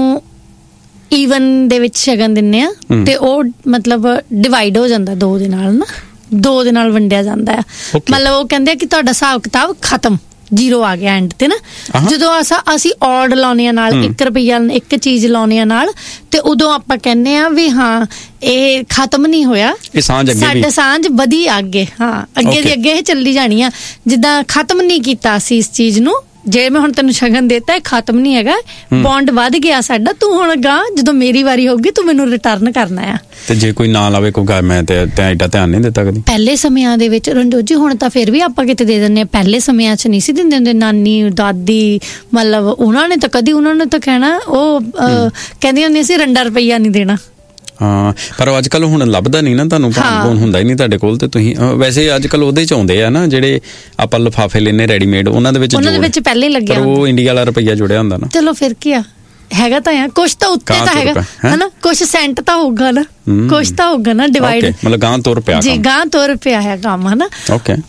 ਈਵਨ ਦੇ ਵਿੱਚ ਸ਼ਗਨ ਦਿੰਨੇ ਆ ਤੇ ਉਹ ਮਤਲਬ ਡਿਵਾਈਡ ਹੋ ਜਾਂਦਾ 2 ਦੇ ਨਾਲ ਨਾ, 2 ਦੇ ਨਾਲ ਵੰਡਿਆ ਜਾਂਦਾ ਆ। ਮਤਲਬ ਉਹ ਕਹਿੰਦੇ ਆ ਕਿ ਤੁਹਾਡਾ ਹਿਸਾਬ ਕਿਤਾਬ ਖਤਮ, 0 ਆ ਗਿਆ ਐਂਡ ਤੇ ਨਾ। ਜਦੋਂ ਅਸੀਂ ਔਡ ਲਾਉਣੇ ਆ ਨਾਲ, 1 ਰੁਪਈਆ ਇੱਕ ਚੀਜ਼ ਲਾਉਣੇ ਆ ਨਾਲ, ਤੇ ਉਦੋਂ ਆਪਾਂ ਕਹਿੰਦੇ ਆ ਵੀ ਹਾਂ ਇਹ ਖਤਮ ਨਹੀਂ ਹੋਇਆ, ਸਾਡਾ ਸਾਂਝ ਵਧੀ ਅੱਗੇ। ਹਾਂ ਅੱਗੇ ਦੀ ਅੱਗੇ ਇਹ ਚੱਲੀ ਜਾਣੀ ਆ, ਜਿੱਦਾਂ ਖਤਮ ਨਹੀਂ ਕੀਤਾ ਅਸੀਂ ਇਸ ਚੀਜ਼ ਨੂੰ। ਜੇ ਮੈਂ ਹੁਣ ਤੈਨੂੰ ਸ਼ਗਨ ਦੇਤਾ, ਇਹ ਖਤਮ ਨਹੀਂ ਹੈਗਾ, ਬੌਂਡ ਵੱਧ ਗਿਆ ਸਾਡਾ, ਤੂੰ ਹੁਣ ਗਾਂ ਜਦੋਂ ਮੇਰੀ ਵਾਰੀ ਹੋਊਗੀ ਤੂੰ ਮੈਨੂੰ ਰਿਟਰਨ ਕਰਨਾ ਆ। ਤੇ ਜੇ ਕੋਈ ਨਾ ਲਾਵੇ ਕੋਈ ਮੈਂ ਤੇ ਐਡਾ ਧਿਆਨ ਨਹੀਂ ਦਿੱਤਾ ਕਦੀ ਪਹਿਲੇ ਸਮਿਆਂ ਦੇ ਵਿੱਚ ਰਣਜੋਤ ਜੀ। ਹੁਣ ਤਾਂ ਫਿਰ ਵੀ ਆਪਾਂ ਕਿਤੇ ਦੇ ਦਿੰਦੇ ਆ, ਪਹਿਲੇ ਸਮਿਆਂ 'ਚ ਨਹੀਂ ਸੀ ਦਿੰਦੇ ਹੁੰਦੇ। ਨਾਨੀ ਦਾਦੀ ਮਤਲਬ ਉਹਨਾਂ ਨੇ ਤਾਂ ਕਹਿਣਾ, ਉਹ ਕਹਿੰਦੀਆਂ ਹੁੰਦੀਆਂ ਸੀ 2 ਰੁਪਈਆ ਨਹੀਂ ਦੇਣਾ। ਹਾਂ, ਪਰ ਅੱਜ ਕੱਲ ਹੁਣ ਲੱਭਦਾ ਨਹੀਂ ਨਾ ਤੁਹਾਨੂੰ, ਭਾਣ ਹੁੰਦਾ ਹੀ ਨਹੀਂ ਤੁਹਾਡੇ ਕੋਲ। ਤੇ ਤੁਸੀਂ ਵੈਸੇ ਅੱਜ ਕੱਲ ਉਹਦੇ ਚ ਆਉਂਦੇ ਆ ਨਾ, ਜਿਹੜੇ ਆਪਾਂ ਲਿਫਾਫੇ ਲੈਨੇ ਰੈਡੀਮੇਡ, ਉਹਨਾਂ ਦੇ ਵਿੱਚ ਪਹਿਲੇ ਲੱਗਿਆ, ਉਹ ਇੰਡੀਆ ਵਾਲਾ ਰੁਪਈਆ ਜੁੜਿਆ ਹੁੰਦਾ ਨਾ। ਚਲੋ ਫਿਰ ਕੀ ਆ, ਹੈਗਾ ਤਾਂ ਆ ਕੁਛ ਤਾਂ ਉੱਤੇ ਤਾਂ ਹੈਗਾ ਹਨਾ, ਕੁਛ ਸੈਂਟ ਤਾਂ ਹੋਊਗਾ ਨਾ, ਕੁਛ ਤਾਂ ਹੋਊਗਾ ਨਾ ਡਿਵਾਈਡ, ਮਤਲਬ ਗਾਂ ਤੁਰ ਪਿਆ ਜੀ, ਗਾਂ ਤੁਰ ਪਿਆ ਹੈ ਕੰਮ ਹਨਾ। ਤੇ